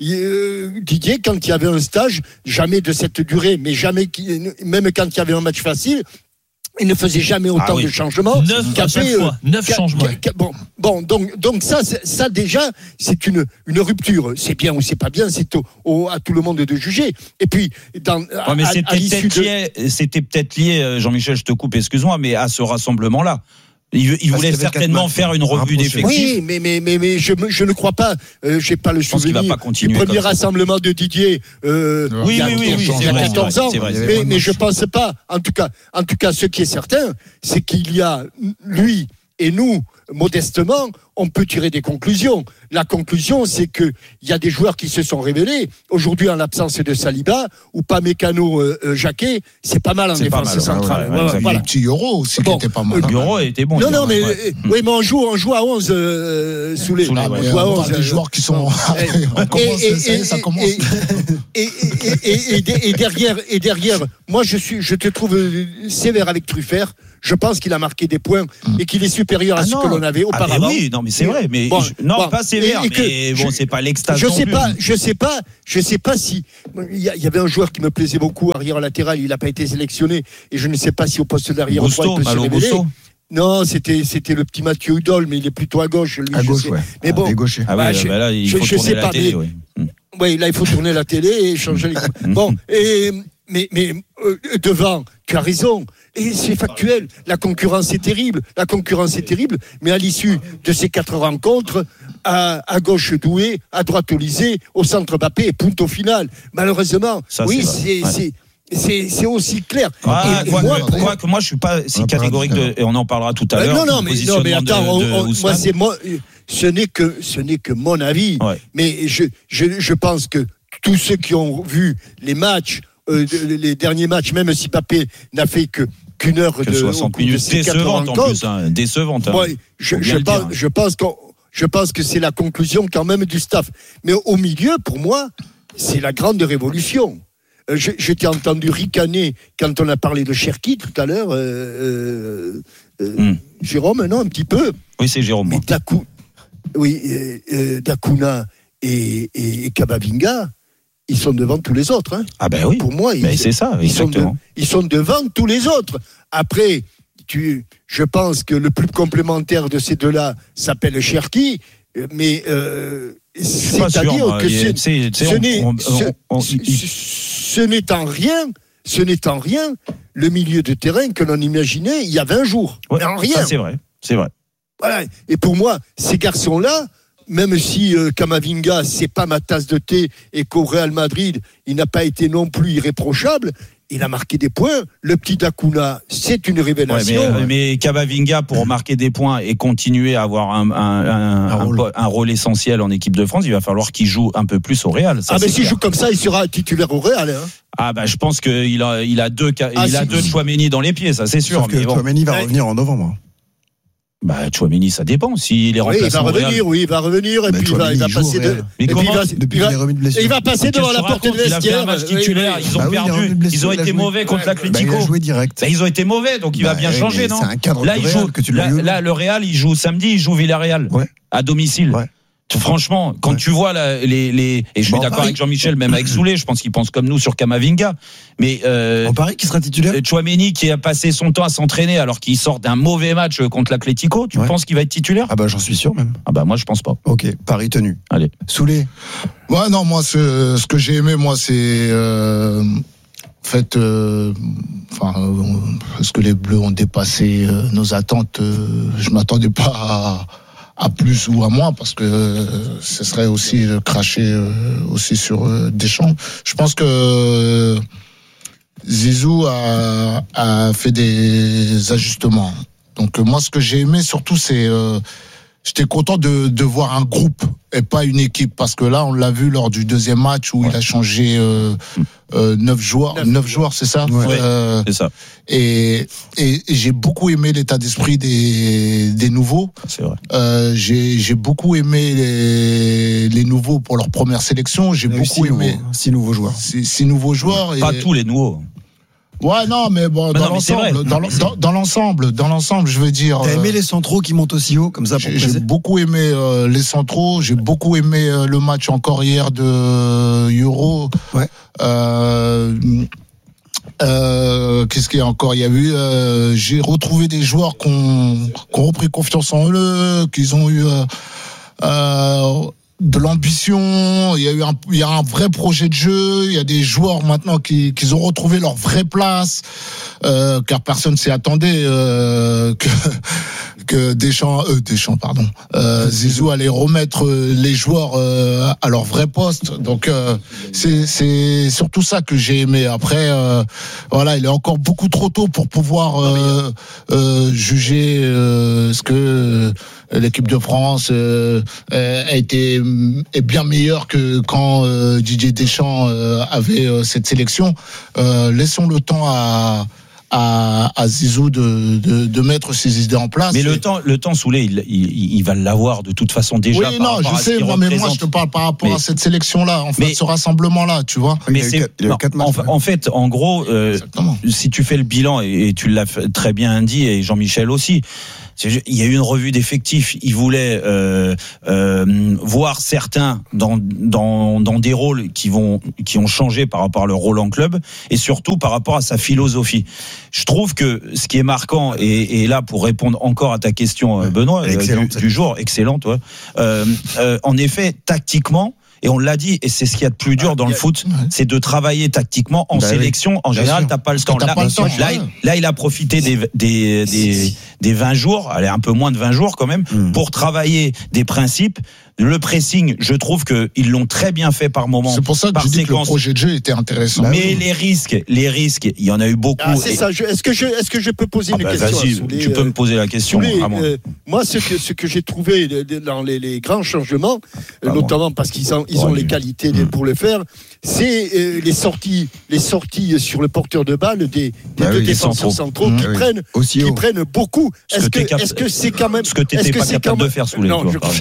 euh, Didier, quand il y avait un stage, jamais de cette durée, mais jamais, même quand il y avait un match facile, il ne faisait jamais autant ah oui. de changements. Neuf à chaque fois. Neuf qu'a, changements. Qu'a, bon, bon, donc, donc ça, ça déjà, c'est une, une rupture. C'est bien ou c'est pas bien, c'est au, au, à tout le monde de juger. Et puis, dans, ouais, mais à, c'était, à peut-être de... lié, c'était peut-être lié, Jean-Michel, je te coupe, excuse-moi, mais à ce rassemblement-là. Il, il voulait certainement faire une revue d'effectifs. Oui, mais mais mais mais je je ne crois pas. Euh, j'ai pas le souvenir du premier rassemblement de Didier. Euh, oui, il y a, oui, oui, oui, il y a quatorze ans. C'est vrai, c'est vrai, mais mais je pense pas. En tout cas, en tout cas, ce qui est certain, c'est qu'il y a lui Et nous, modestement, on peut tirer des conclusions. La conclusion, c'est qu'il y a des joueurs qui se sont révélés. Aujourd'hui, en l'absence de Saliba, ou pas Mécano euh, euh, Jacquet, c'est pas mal en c'est défense mal, centrale. Ouais, ouais, ouais, ouais, voilà. Le petit Euro aussi bon, qui était pas mal. Le Euro était bon. Non, non, mais, ouais. euh, oui, mais on joue, on joue à onze euh, sous les. Ah, on joue à onze. Des joueurs qui sont. On commence, et, et, ça commence. Et, et, et, et, et derrière, et derrière, moi, je suis, je te trouve sévère avec Truffert. Je pense qu'il a marqué des points et qu'il est supérieur à ah ce non. que l'on avait auparavant. Ah oui, non, mais c'est vrai. Mais bon, je, non, bon, pas sévère. Et, et mais bon, je, c'est pas l'extase. Je sais plus. pas. Je sais pas. Je sais pas si il y, y avait un joueur qui me plaisait beaucoup, arrière latéral. Il n'a pas été sélectionné et je ne sais pas si au poste d'arrière droit il peut se révéler. Non, c'était c'était le petit Mathieu Udol, mais il est plutôt à gauche. Lui, à gauche, sais. ouais. Mais bon, ah bah, oui, bah là, il faut je, tourner je sais la pas, télé. Mais, oui. oui, là, il faut tourner la télé et changer les. Bon, et mais mais euh, devant, tu as raison. Et c'est factuel. La concurrence est terrible. La concurrence est terrible. Mais à l'issue de ces quatre rencontres, à, à gauche Doué, à droite Olysée, au centre Mbappé et punto final. Malheureusement, ça, oui, c'est, c'est, c'est, c'est, c'est aussi clair. Ah, et, quoi, et moi, que, moi, que moi, je suis pas si catégorique de, et on en parlera tout à l'heure. Non, non, mais, non, mais attends, de, de on, on, moi, c'est moi. Ce n'est que, ce n'est que mon avis. Ouais. Mais je, je, je pense que tous ceux qui ont vu les matchs. Euh, les derniers matchs, même si Mbappé n'a fait que qu'une heure que de soixante minutes décevantes en plus, hein, décevantes. Hein. Ouais, je, je, pense, je pense qu'on, je pense que c'est la conclusion quand même du staff. Mais au milieu, pour moi, c'est la grande révolution. Euh, je, je t'ai entendu ricaner quand on a parlé de Cherki tout à l'heure, euh, euh, mm. Jérôme, non, un petit peu. Oui, c'est Jérôme. Mais Dakou, oui, euh, euh, Dakuna et, et, et Kamavinga. Ils sont devant tous les autres. Hein. Ah ben oui. Pour moi, ils, c'est ça, ils, sont de, ils sont devant tous les autres. Après, tu, je pense que le plus complémentaire de ces deux-là s'appelle Cherki, mais euh, c'est-à-dire que c'est, c'est, c'est, ce, on, n'est, on, ce, on, ce, ce n'est en rien, ce n'est en rien le milieu de terrain que l'on imaginait il y a vingt jours. Ouais, mais en rien. Ça, c'est vrai, c'est vrai. Voilà. Et pour moi, ces garçons-là. Même si euh, Kamavinga, c'est pas ma tasse de thé et qu'au Real Madrid, il n'a pas été non plus irréprochable, il a marqué des points. Le petit Dakuna, c'est une révélation. Ouais, mais, mais Kamavinga, pour marquer des points et continuer à avoir un, un, un, un, rôle. un, un rôle essentiel en équipe de France, il va falloir qu'il joue un peu plus au Real. Ça, ah, mais s'il joue comme ça, il sera titulaire au Real. Hein. Ah, bah, je pense qu'il a, il a deux, ah, il a deux Chouameni dans les pieds, ça, c'est sûr. Sauf mais que bon. Chouameni va revenir en novembre. Bah, Chouameni, ça dépend. S'il est remplacé. Oui, il va revenir, oui, il va revenir, et mais puis il va, il va passer de. Mais comment, il va, depuis il va, il va passer devant la porte de vestiaire. Il a fait un match titulaire, oui, oui. Ils ont bah perdu. Oui, ils ont été mauvais contre l'Atlético. Bah, il a joué direct. Bah, ils ont été mauvais, donc il bah, va bien changer, non? C'est un cadre là, il joue, que tu là, là, le Real, il joue samedi, il joue Villarreal. Ouais. À domicile. Ouais. Franchement, quand ouais. tu vois là, les, les, et je suis bon, d'accord Paris. avec Jean-Michel, même avec Soulé, je pense qu'il pense comme nous sur Kamavinga, mais euh, on parie qu'il sera titulaire. Chouameni qui a passé son temps à s'entraîner alors qu'il sort d'un mauvais match contre l'Atlético, tu ouais. penses qu'il va être titulaire? Ah bah j'en suis sûr même. Ah bah moi je pense pas. Ok, pari tenu. Allez. Soulé. Ouais non moi ce, ce que j'ai aimé moi c'est euh, en fait euh, enfin euh, parce que les Bleus ont dépassé euh, nos attentes, euh, je m'attendais pas à à plus ou à moins parce que euh, ce serait aussi euh, cracher euh, aussi sur euh, Deschamps. Je pense que euh, Zizou a, a fait des ajustements. Donc euh, moi ce que j'ai aimé surtout c'est euh, j'étais content de, de voir un groupe et pas une équipe parce que là on l'a vu lors du deuxième match où ouais. il a changé euh, euh, neuf joueurs, neuf, neuf joueurs c'est ça. Ouais, euh, c'est ça. Et, et, et j'ai beaucoup aimé l'état d'esprit des, des nouveaux. C'est vrai. Euh, j'ai, j'ai beaucoup aimé les, les nouveaux pour leur première sélection. J'ai beaucoup six aimé nouveaux, six nouveaux joueurs. Six, six nouveaux joueurs. Pas et... tous les nouveaux. Ouais, non, mais bon, bah dans, non, l'ensemble, mais dans, dans, dans l'ensemble, dans l'ensemble, je veux dire. T'as aimé euh, les centraux qui montent aussi haut, comme ça, pour J'ai, j'ai beaucoup aimé euh, les centraux, j'ai beaucoup aimé euh, le match encore hier de euh, Euro. Ouais. Euh, euh, qu'est-ce qu'il y a encore? Il y a eu, euh, j'ai retrouvé des joueurs qui ont, qui ont repris confiance en eux, qu'ils ont eu, euh, euh, de l'ambition, il y a eu un, il y a un vrai projet de jeu, il y a des joueurs maintenant qui, qui ont retrouvé leur vraie place, euh, car personne s'y attendait euh, que que Deschamps, euh, Deschamps pardon, euh, Zizou allait remettre les joueurs euh, à leur vrai poste. Donc euh, c'est c'est surtout ça que j'ai aimé. Après euh, voilà, il est encore beaucoup trop tôt pour pouvoir euh, euh, juger euh, ce que l'équipe de France euh, a été est bien meilleure que quand euh, Didier Deschamps euh, avait euh, cette sélection. Euh, laissons le temps à à, à Zizou de, de, de mettre ses idées en place. Mais le temps, le temps Soulé, il, il, il va l'avoir de toute façon déjà. Oui, non, je sais, moi, mais moi, je te parle par rapport mais, à cette sélection-là, en fait, mais, ce rassemblement-là, tu vois. Mais c'est, non, en, en fait, en gros, euh, si tu fais le bilan, et, et tu l'as très bien dit, et Jean-Michel aussi, il y a eu une revue d'effectifs. Il voulait euh, euh, voir certains dans, dans, dans des rôles qui vont, qui ont changé par rapport à leur rôle en club et surtout par rapport à sa philosophie. Je trouve que ce qui est marquant, et, et là pour répondre encore à ta question, Benoît, euh, du, du jour, excellent, toi. Euh, euh, en effet, tactiquement. Et on l'a dit, et c'est ce qu'il y a de plus dur dans le foot, c'est de travailler tactiquement en bah sélection. Oui, en général, t'as pas le temps. Là, pas le temps là, il, là, il a profité des, des, des, des vingt jours, allez, un peu moins de vingt jours quand même, mmh. pour travailler des principes. Le pressing, je trouve que ils l'ont très bien fait par moment. C'est pour ça que je dis que le projet de jeu était intéressant. Mais oui. les risques, les risques, il y en a eu beaucoup. Ah, c'est et... ça. Je, est-ce que je, est-ce que je peux poser ah une bah, question vas-y, Soulé, tu peux euh, me poser la question. Soulé, euh, moi, ce que ce que j'ai trouvé dans les, les grands changements, ah notamment bon. parce qu'ils ont ils ont ouais, les qualités mmh. pour le faire, c'est euh, les sorties, les sorties sur le porteur de balle des, des bah deux oui, défenseurs centraux mmh. qui oui. prennent Aussi qui prennent beaucoup. Est-ce que est-ce que c'est quand même ce que t'étais pas capable de faire Soulé? Non, je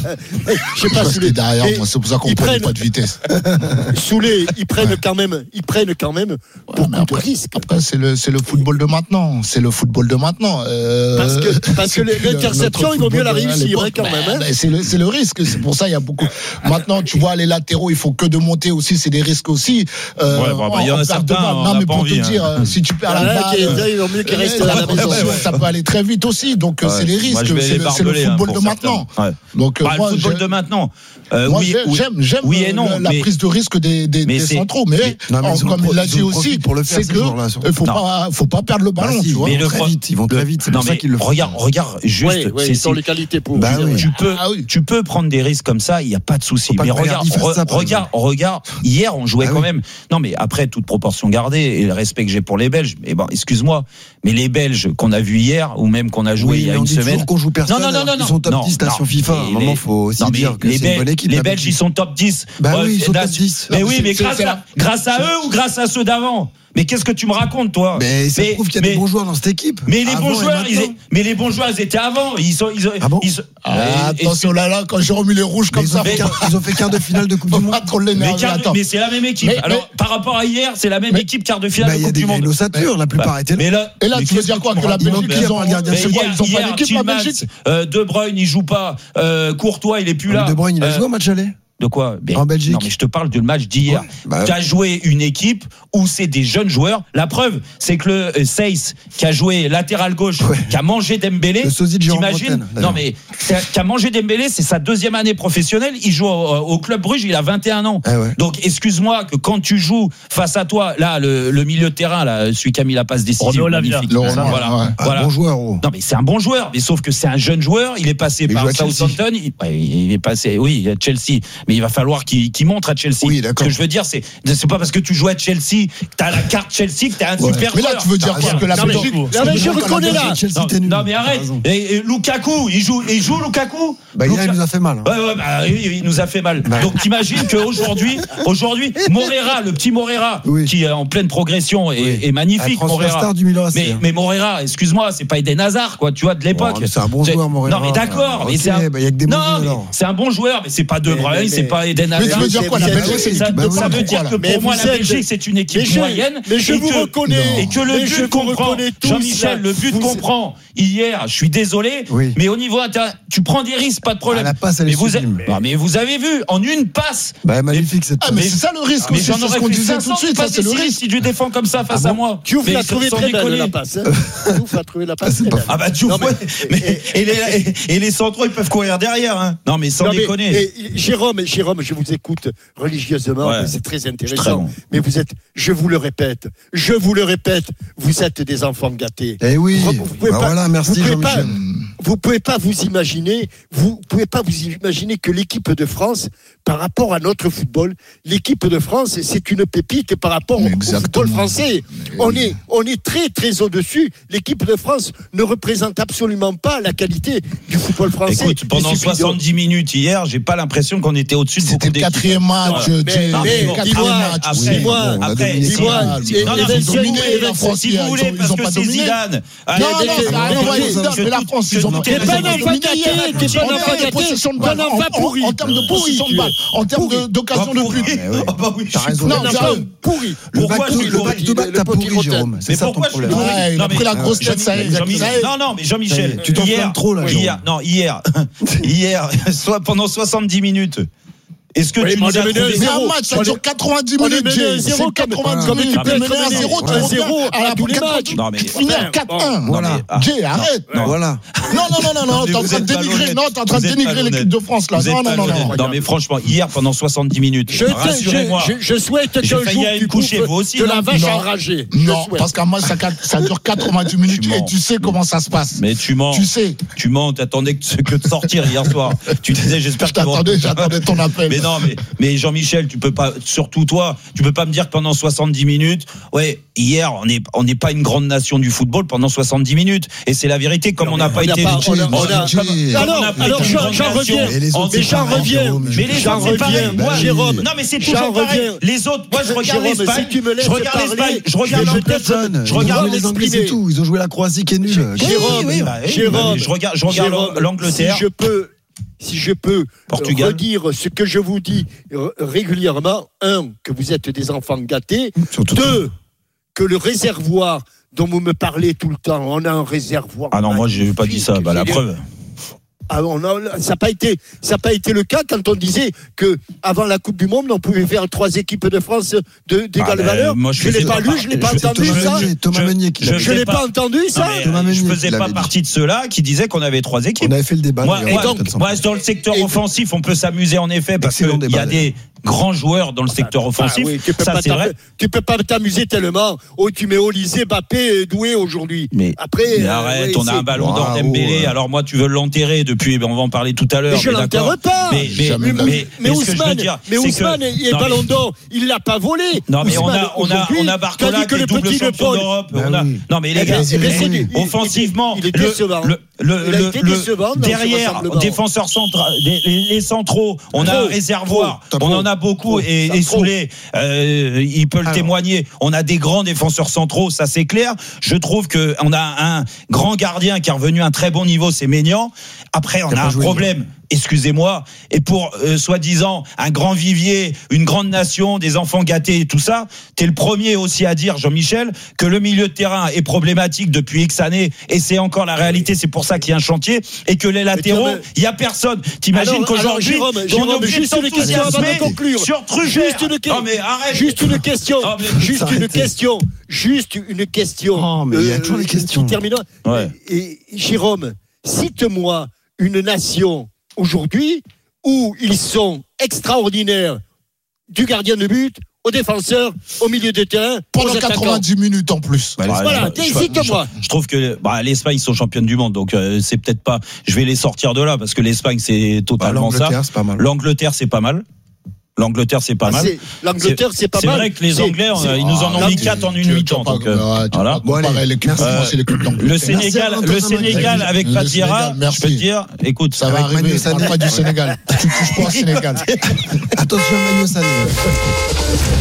sais pas. Derrière, moi, c'est pour ça qu'on prenne pas de vitesse. Soulé, ils prennent ouais. quand même, ils prennent quand même ouais, beaucoup après, de risques. Après, c'est le, c'est le football de maintenant. C'est le football de maintenant. Euh, parce que, parce que l'interception, il vaut mieux la réussir, hein, quand même. Hein. C'est le, c'est le risque. C'est pour ça, il y a beaucoup. Maintenant, tu vois, les latéraux, il faut que de monter aussi. C'est des risques aussi. Euh, ouais, bah, bah, il y en a certains. Non, mais pour envie, te dire, hein. si tu perds la balle, il vaut mieux qu'il reste à la maison. Ça peut aller très vite aussi. Donc, c'est les risques. C'est le football de maintenant. Donc, le football de maintenant. Oui, j'aime, j'aime oui et non, la mais, prise de risque des, des, des centraux, mais, mais, non, mais comme il l'a dit aussi, c'est que il faut pas, faut pas perdre le ballon. Bah, si, tu vois. Mais le très vite, ils vont très vite. C'est pour ça qu'ils le font. Regarde, regarde, juste, ouais, ouais, c'est sur les qualités pour. Bah, oui. Tu peux, ah, oui. tu peux prendre des risques comme ça, il y a pas de souci. Mais regarde, re, ça, regarde, regarde. Hier, on jouait ah, quand oui. même. Non, mais après toute proportion gardée et le respect que j'ai pour les Belges. Mais bon, excuse-moi, mais les Belges qu'on a vus hier ou même qu'on a joué il y a une semaine. Qu'on joue personne. Non, non, non, non. Ils sont top dix sur FIFA. À un moment, faut aussi dire que c'est une bonne équipe. Les Belges, ils sont top dix. Bah oui, ils sont top dix. Mais oui, mais grâce à, grâce à eux ou grâce à ceux d'avant? Mais qu'est-ce que tu me racontes, toi? Mais ça mais, prouve qu'il y a mais, des bons joueurs dans cette équipe. Mais les bons joueurs, ils est, mais les bons joueurs, ils étaient avant. Ils sont, ils ont, ah bon ils sont, ah, et, attention là, là, quand j'ai remis les rouges comme ils ça, fait, ils ont fait quart de finale de Coupe du Monde. Mais, quart, mais c'est la même équipe. Mais, Alors, mais, par rapport à hier, c'est la même mais, équipe quart de finale bah, de Coupe du Monde. Il y a des ossature, la plupart étaient là. Mais là, et là, tu veux dire quoi? Que la Belgique, ils ont un gardien de but, ils ont pas d'équipe, la Belgique. De Bruyne, il joue pas. Courtois, il est plus là. De Bruyne, il a joué au match aller. De quoi? En Belgique. Non, mais je te parle du match d'hier. Ouais, bah, tu as joué une équipe où c'est des jeunes joueurs. La preuve, c'est que le euh, Seyss, qui a joué latéral gauche, ouais. qui a mangé Dembélé. Le sosie de t'imagines? Non, mais qui a mangé Dembélé, c'est sa deuxième année professionnelle. Il joue au, au Club Bruges, il a vingt et un ans. Ah ouais. Donc, excuse-moi que quand tu joues face à toi, là, le, le milieu de terrain, là, celui qui a mis la passe décisive, magnifique. Le voilà. Ouais. voilà. Un bon joueur. Oh. Non, mais c'est un bon joueur. Mais sauf que c'est un jeune joueur. Il est passé il par Southampton. Il, ouais, il est passé, oui, à Chelsea. Mais il va falloir qu'il qui montre à Chelsea. Oui, ce que je veux dire, c'est c'est pas parce que tu joues à Chelsea, que t'as la carte Chelsea, que t'es un ouais. super mais là, joueur. tu veux dire quoi que la Belgique? Je reconnais là. Non, non, mais arrête. Et, et Lukaku, il joue, il joue Lukaku. Bah, Luka... il nous a fait mal. Hein. Ouais, ouais, bah, il, il nous a fait mal. Bah. Donc, t'imagines qu'aujourd'hui, aujourd'hui, Moreira, le petit Moreira, oui. qui est en pleine progression et oui. est magnifique, Moreira. Star du Milan, mais, mais Moreira, excuse-moi, c'est pas Eden Hazard, quoi, tu vois, de l'époque. Oh, c'est un bon joueur, Moreira. Non, mais d'accord. Mais c'est un. Non, c'est un bon joueur, mais c'est pas De Bruyne, c'est pas Eden Hazard. Mais ça veut dire quoi, la Belgique, c'est ça, l'équipe donc de ça veut dire quoi, que là pour moi, la Belgique, c'est une équipe moyenne. Mais je vous reconnais. Et que le but qu'on prend, Jean-Michel, le but qu'on prend hier, je suis désolé, mais au niveau intérieur, tu prends des risques, pas de problème. La passe, elle est sublime. Mais vous avez vu, en une passe. Bah, magnifique cette passe. Ah, mais c'est ça le risque mais aussi, j'en aurais ce qu'on fait disait cinq cents, tout de suite, ça, c'est le risque. Si tu défends comme ça face à moi. Diouf l'a trouvé très belle, la passe. Diouf a trouvé la passe. Ah bah Diouf, et les centraux, ils peuvent courir derrière. Non, mais sans déconner. Jérôme, Jérôme, je vous écoute religieusement, ouais. c'est très intéressant. Très bon. Mais vous êtes, je vous le répète, je vous le répète, vous êtes des enfants gâtés. Eh oui. Vous, vous pouvez bah pas, voilà, merci vous Jean-Michel. Pas, vous pouvez pas vous imaginer, vous pouvez pas vous imaginer que l'équipe de France, par rapport à notre football, l'équipe de France, c'est une pépite par rapport au, au football français. On est, on est très, très au-dessus. L'équipe de France ne représente absolument pas la qualité du football français. Écoute, pendant soixante-dix minutes hier, j'ai pas l'impression qu'on était au-dessus de beaucoup d'équipes. C'était le quatrième match. Dis-moi, après, dis-moi, si vous voulez, parce que c'est Zidane. Non, non, mais la France, ils ont pas T'es pas un enfant gâté, t'es pas un enfant gâté, t'es un enfant pourri. En termes de possession de balle, en termes d'occasion de but. Ah oui, t'as raison. Non, pourri. Le back-to-back, t'as pourri, Jérôme. C'est ça ton problème. Il a pris la grosse tête, ça y est. Non, non, mais Jean-Michel, tu t'en plains trop là. Hier, non, hier, hier, soit pendant soixante-dix minutes. Est-ce que oui, tu nous as trouvé mais un match, ça dure quatre-vingt-dix minutes. C'est quatre-vingt-dix minutes. Tu peux mener un zéro, un zéro à tous les matchs. Non, mais finir quatre un. Voilà. Jay, arrête. Voilà. Non, non, non, non, non. T'es en train de dénigrer. Non, t'es en train de dénigrer l'équipe de France là. Non, non, non, non. Non, mais franchement, hier pendant soixante-dix minutes. Rassurez-moi. Je souhaite qu'un jour tu coucher vous aussi de la vache enragée. Non, parce qu'un match ça dure quatre-vingt-dix minutes et tu sais comment ça se passe. Mais tu mens. Tu sais. Tu mens. T'attendais que de sortir hier soir. Tu disais, j'espère que. J'attendais, j'attendais ton appel. Mais non, mais mais Jean-Michel, tu peux pas, surtout toi, tu peux pas me dire que pendant soixante-dix minutes, ouais, hier, on n'est on n'est pas une grande nation du football pendant soixante-dix minutes. Et c'est la vérité, comme on n'a pas été. Alors, alors, j'en reviens. Mais j'en reviens. Mais les gens reviennent. Moi, Jérôme. Non, mais c'est toujours pareil. Les autres, moi, je regarde l'Espagne. Je regarde l'Espagne. Je regarde l'Angleterre. Je regarde les Anglais, c'est tout. Ils ont joué la Croatie qui est nulle. Jérôme, Jérôme. Je regarde, je regarde l'Angleterre. Si je peux. Si je peux Portugal. redire ce que je vous dis régulièrement, un, que vous êtes des enfants gâtés, surtout deux, que le réservoir dont vous me parlez tout le temps, on a un réservoir. Ah non, moi j'ai pas dit ça, bah la preuve. Ah, on a, ça n'a pas été, ça n'a pas été le cas quand on disait que avant la Coupe du Monde, on pouvait faire trois équipes de France de, d'égale ah, valeur. Moi, je, je l'ai pas lu, je l'ai pas entendu ça. Thomas Meunier qui je, je l'ai pas entendu ça. Non, mais, je faisais pas partie de ceux-là qui disaient qu'on avait trois équipes. On avait fait le débat. Moi, et donc, moi, dans le secteur offensif, on peut s'amuser en effet parce qu'il y a des grands joueurs dans le secteur offensif. Ah oui, tu peux ça, pas c'est vrai. Tu peux pas t'amuser tellement. Oh, tu mets Olysée, Mbappé, Doué aujourd'hui. Mais après, mais arrête, euh, on a un ballon d'or Dembélé. Alors moi, tu veux l'enterrer depuis. On va en parler tout à l'heure. Mais je l'enterre pas. Mais mais mais, mais, mais Ousmane, mais Ousmane, il est ballon d'or. Il l'a pas volé. Non, mais on a on a on a Barcola qui est double champion d'Europe. Non, mais les gars, offensivement, le le derrière défenseur central, les centraux, on a un réservoir. On en a beaucoup et, et Soulé, euh, il peut le Alors. témoigner. On a des grands défenseurs centraux, ça c'est clair. Je trouve que on a un grand gardien qui est revenu à un très bon niveau, c'est Maignan. Après, on a un problème. Excusez-moi, et pour euh, soi-disant un grand vivier, une grande nation, des enfants gâtés et tout ça, t'es le premier aussi à dire, Jean-Michel, que le milieu de terrain est problématique depuis X années, et c'est encore la réalité, c'est pour ça qu'il y a un chantier, et que les latéraux, il y a personne. T'imagines alors, qu'aujourd'hui, alors, Jérôme, Jérôme, on est obligé juste une question avant de conclure. Sur juste une question. Non mais arrête. Juste une question. Oh, juste arrêtez. une question. Juste une question. Oh, mais il y a toujours des questions. Terminons. Ouais. Et Jérôme, cite-moi une nation aujourd'hui où ils sont extraordinaires du gardien de but au défenseur, au milieu de terrain, pendant quatre-vingt-dix minutes en plus. Bah, voilà, cite-moi. Je, je trouve que bah, l'Espagne ils sont championnes du monde, donc euh, c'est peut-être pas. Je vais les sortir de là parce que l'Espagne c'est totalement bah, ça. C'est pas mal. L'Angleterre c'est pas mal. L'Angleterre c'est pas ah, mal. C'est, L'Angleterre c'est, c'est pas c'est mal. C'est vrai que les c'est, Anglais ils nous en ont mis quatre en une mi-temps. Donc euh, voilà. Bon, allez, l'équipe, euh, c'est l'équipe d'Angleterre. Le Sénégal, le Sénégal avec Patriara, je peux te dire, écoute, ça va arriver. Ça n'est pas du Sénégal. Tu touches pas au Sénégal. Attention, Manu Sané.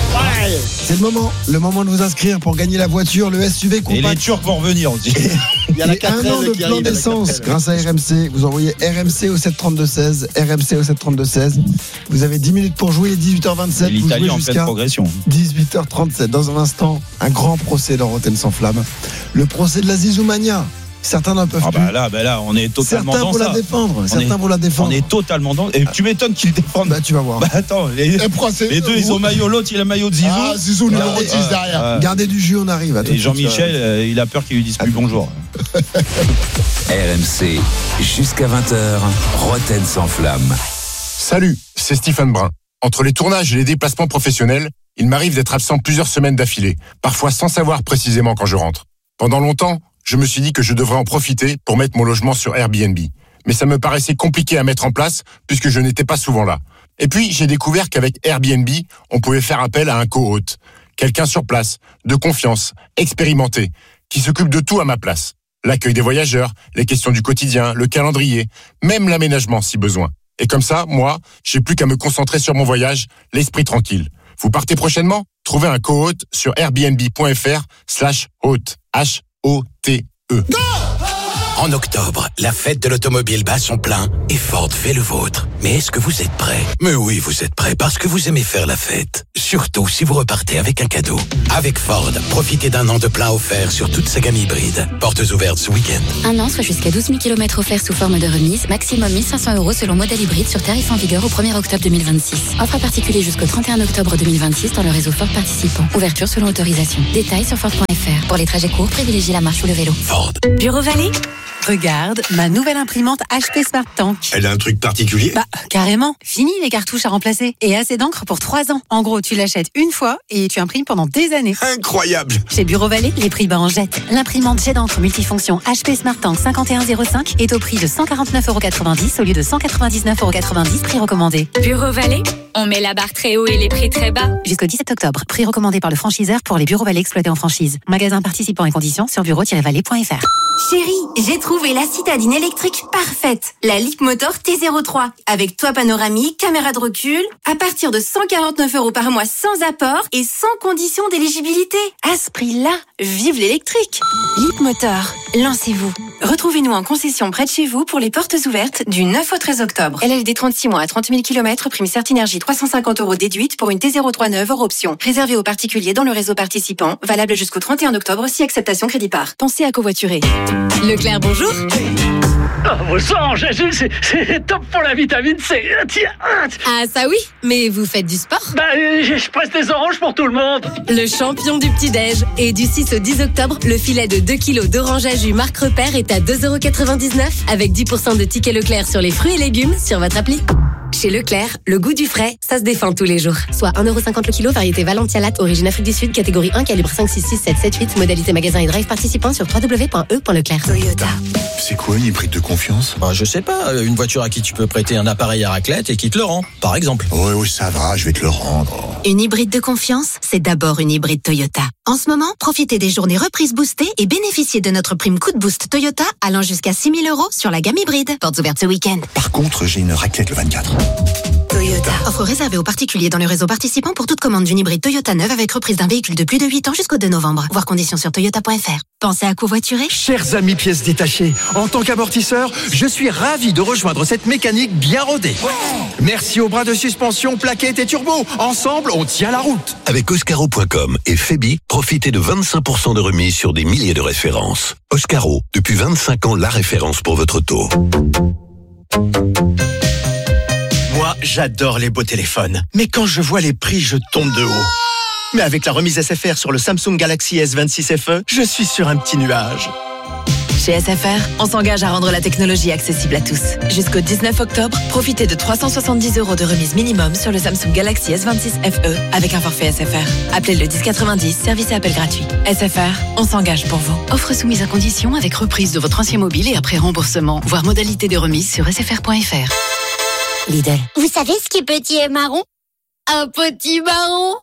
C'est le moment, le moment de vous inscrire pour gagner la voiture, le S U V compact. Et les Turcs vont revenir aussi. Il y a la Et un an de plein d'essence grâce à R M C. Vous envoyez R M C au sept trente-deux seize. R M C au sept trente-deux seize. Vous avez dix minutes pour jouer, dix-huit heures vingt-sept. L'Italie en pleine progression. dix-huit heures trente-sept. Dans un instant, un grand procès dans Rotten sans flamme. Le procès de la Zizou-mania. Certains n'en peuvent ah plus. bah là, bah là, on est totalement Certains dans pour ça. la défendre. On Certains est, pour la défendre. On est totalement dans. Et tu m'étonnes qu'ils défendent. Bah tu vas voir. Bah attends, les, les deux ils ont maillot, l'autre il a maillot de Zizou. Ah, Zizou numéro dix euh, derrière. euh, Gardez du jus, on arrive. À et Jean-Michel, euh, il a peur qu'il lui dise plus bonjour. R M C, jusqu'à vingt heures, Rotten sans flamme. Salut, c'est Stephen Brun. Entre les tournages et les déplacements professionnels, il m'arrive d'être absent plusieurs semaines d'affilée, parfois sans savoir précisément quand je rentre. Pendant longtemps, je me suis dit que je devrais en profiter pour mettre mon logement sur Airbnb. Mais ça me paraissait compliqué à mettre en place puisque je n'étais pas souvent là. Et puis, j'ai découvert qu'avec Airbnb, on pouvait faire appel à un co-hôte. Quelqu'un sur place, de confiance, expérimenté, qui s'occupe de tout à ma place. L'accueil des voyageurs, les questions du quotidien, le calendrier, même l'aménagement si besoin. Et comme ça, moi, j'ai plus qu'à me concentrer sur mon voyage, l'esprit tranquille. Vous partez prochainement? Trouvez un co-hôte sur airbnb.fr slash hôte. H O T E. En octobre, la fête de l'automobile bat son plein et Ford fait le vôtre. Mais est-ce que vous êtes prêts? Mais oui, vous êtes prêts parce que vous aimez faire la fête. Surtout si vous repartez avec un cadeau. Avec Ford, profitez d'un an de plein offert sur toute sa gamme hybride. Portes ouvertes ce week-end. Un an, soit jusqu'à douze mille kilomètres offerts sous forme de remise. Maximum mille cinq cents euros selon modèle hybride sur tarif en vigueur au premier octobre deux mille vingt-six. Offre à particulier jusqu'au trente et un octobre deux mille vingt-six dans le réseau Ford participant. Ouverture selon autorisation. Détails sur Ford point F R. Pour les trajets courts, privilégiez la marche ou le vélo. Ford. Bureau Vallée? Regarde, ma nouvelle imprimante H P Smart Tank. Elle a un truc particulier? Bah, carrément. Fini les cartouches à remplacer. Et assez d'encre pour trois ans. En gros, tu l'achètes une fois et tu imprimes pendant des années. Incroyable! Chez Bureau Vallée, les prix bas en jette. L'imprimante jet d'encre multifonction H P Smart Tank cinquante et un zéro cinq est au prix de cent quarante-neuf euros quatre-vingt-dix au lieu de cent quatre-vingt-dix-neuf euros quatre-vingt-dix, prix recommandé. Bureau Vallée, on met la barre très haut et les prix très bas. Jusqu'au dix-sept octobre. Prix recommandé par le franchiseur pour les Bureaux Vallée exploités en franchise. Magasin participant et conditions sur bureau tiret vallée point F R. Chérie, j'ai trouvé la citadine électrique parfaite. La Leapmotor T zéro trois. Avec toit panoramique, caméra de recul. À partir de cent quarante-neuf euros par mois sans apport et sans condition d'éligibilité. À ce prix-là, vive l'électrique. Leapmotor, lancez-vous. Retrouvez-nous en concession près de chez vous pour les portes ouvertes du neuf au treize octobre. L L D trente-six mois à trente mille kilomètres, prime Certinergie trois cent cinquante euros déduite pour une T zéro trois neuve hors option. Réservé aux particuliers dans le réseau participant. Valable jusqu'au trente et un octobre si acceptation crédit part. Pensez à covoiturer. Leclerc, bonjour. Oh, vos sangs, Jésus, c'est, c'est top pour la vitamine C. Tiens. Ah, ça oui, mais vous faites du sport? Bah, je presse des oranges pour tout le monde. Le champion du petit-déj. Et du six au dix octobre, le filet de deux kilos d'orange à jus Marc Repère est à deux euros quatre-vingt-dix-neuf avec dix pour cent de tickets Leclerc sur les fruits et légumes sur votre appli. Chez Leclerc, le goût du frais, ça se défend tous les jours. Soit un euro cinquante le kilo, variété Valentia Latte, origine Afrique du Sud, catégorie un, calibre cinq, six, six, sept, sept, huit, modalité magasin et drive participant sur w w w point e point leclerc. Toyota. C'est quoi une hybride de confiance? Bah, je sais pas, une voiture à qui tu peux prêter un appareil à raclette et qui te le rend, par exemple. Oui, oui, ça va, je vais te le rendre. Une hybride de confiance, c'est d'abord une hybride Toyota. En ce moment, profitez des journées reprises boostées et bénéficiez de notre prime coup de boost Toyota allant jusqu'à six mille euros sur la gamme hybride. Portes ouvertes ce week-end. Par contre, j'ai une raclette le vingt-quatre. Toyota. Offre réservée aux particuliers dans le réseau participant pour toute commande d'une hybride Toyota neuve avec reprise d'un véhicule de plus de huit ans jusqu'au deux novembre. Voir conditions sur toyota point F R. Pensez à covoiturer? Chers amis pièces détachées, en tant qu'amortisseur, je suis ravi de rejoindre cette mécanique bien rodée. Merci aux bras de suspension, plaquettes et turbo. Ensemble, on tient la route. Avec Oscaro point com et Febi, profitez de vingt-cinq pour cent de remise sur des milliers de références. Oscaro, depuis vingt-cinq ans, la référence pour votre auto. Moi, j'adore les beaux téléphones. Mais quand je vois les prix, je tombe de haut. Mais avec la remise S F R sur le Samsung Galaxy S vingt-six F E, je suis sur un petit nuage. Chez S F R, on s'engage à rendre la technologie accessible à tous. Jusqu'au dix-neuf octobre, profitez de trois cent soixante-dix euros de remise minimum sur le Samsung Galaxy S vingt-six F E avec un forfait S F R. Appelez le dix quatre-vingt-dix, service et appel gratuit. S F R, on s'engage pour vous. Offre soumise à condition avec reprise de votre ancien mobile et après remboursement. Voir modalité de remise sur s f r point f r. Lidl. Vous savez ce qui est petit et marron? Un petit marron.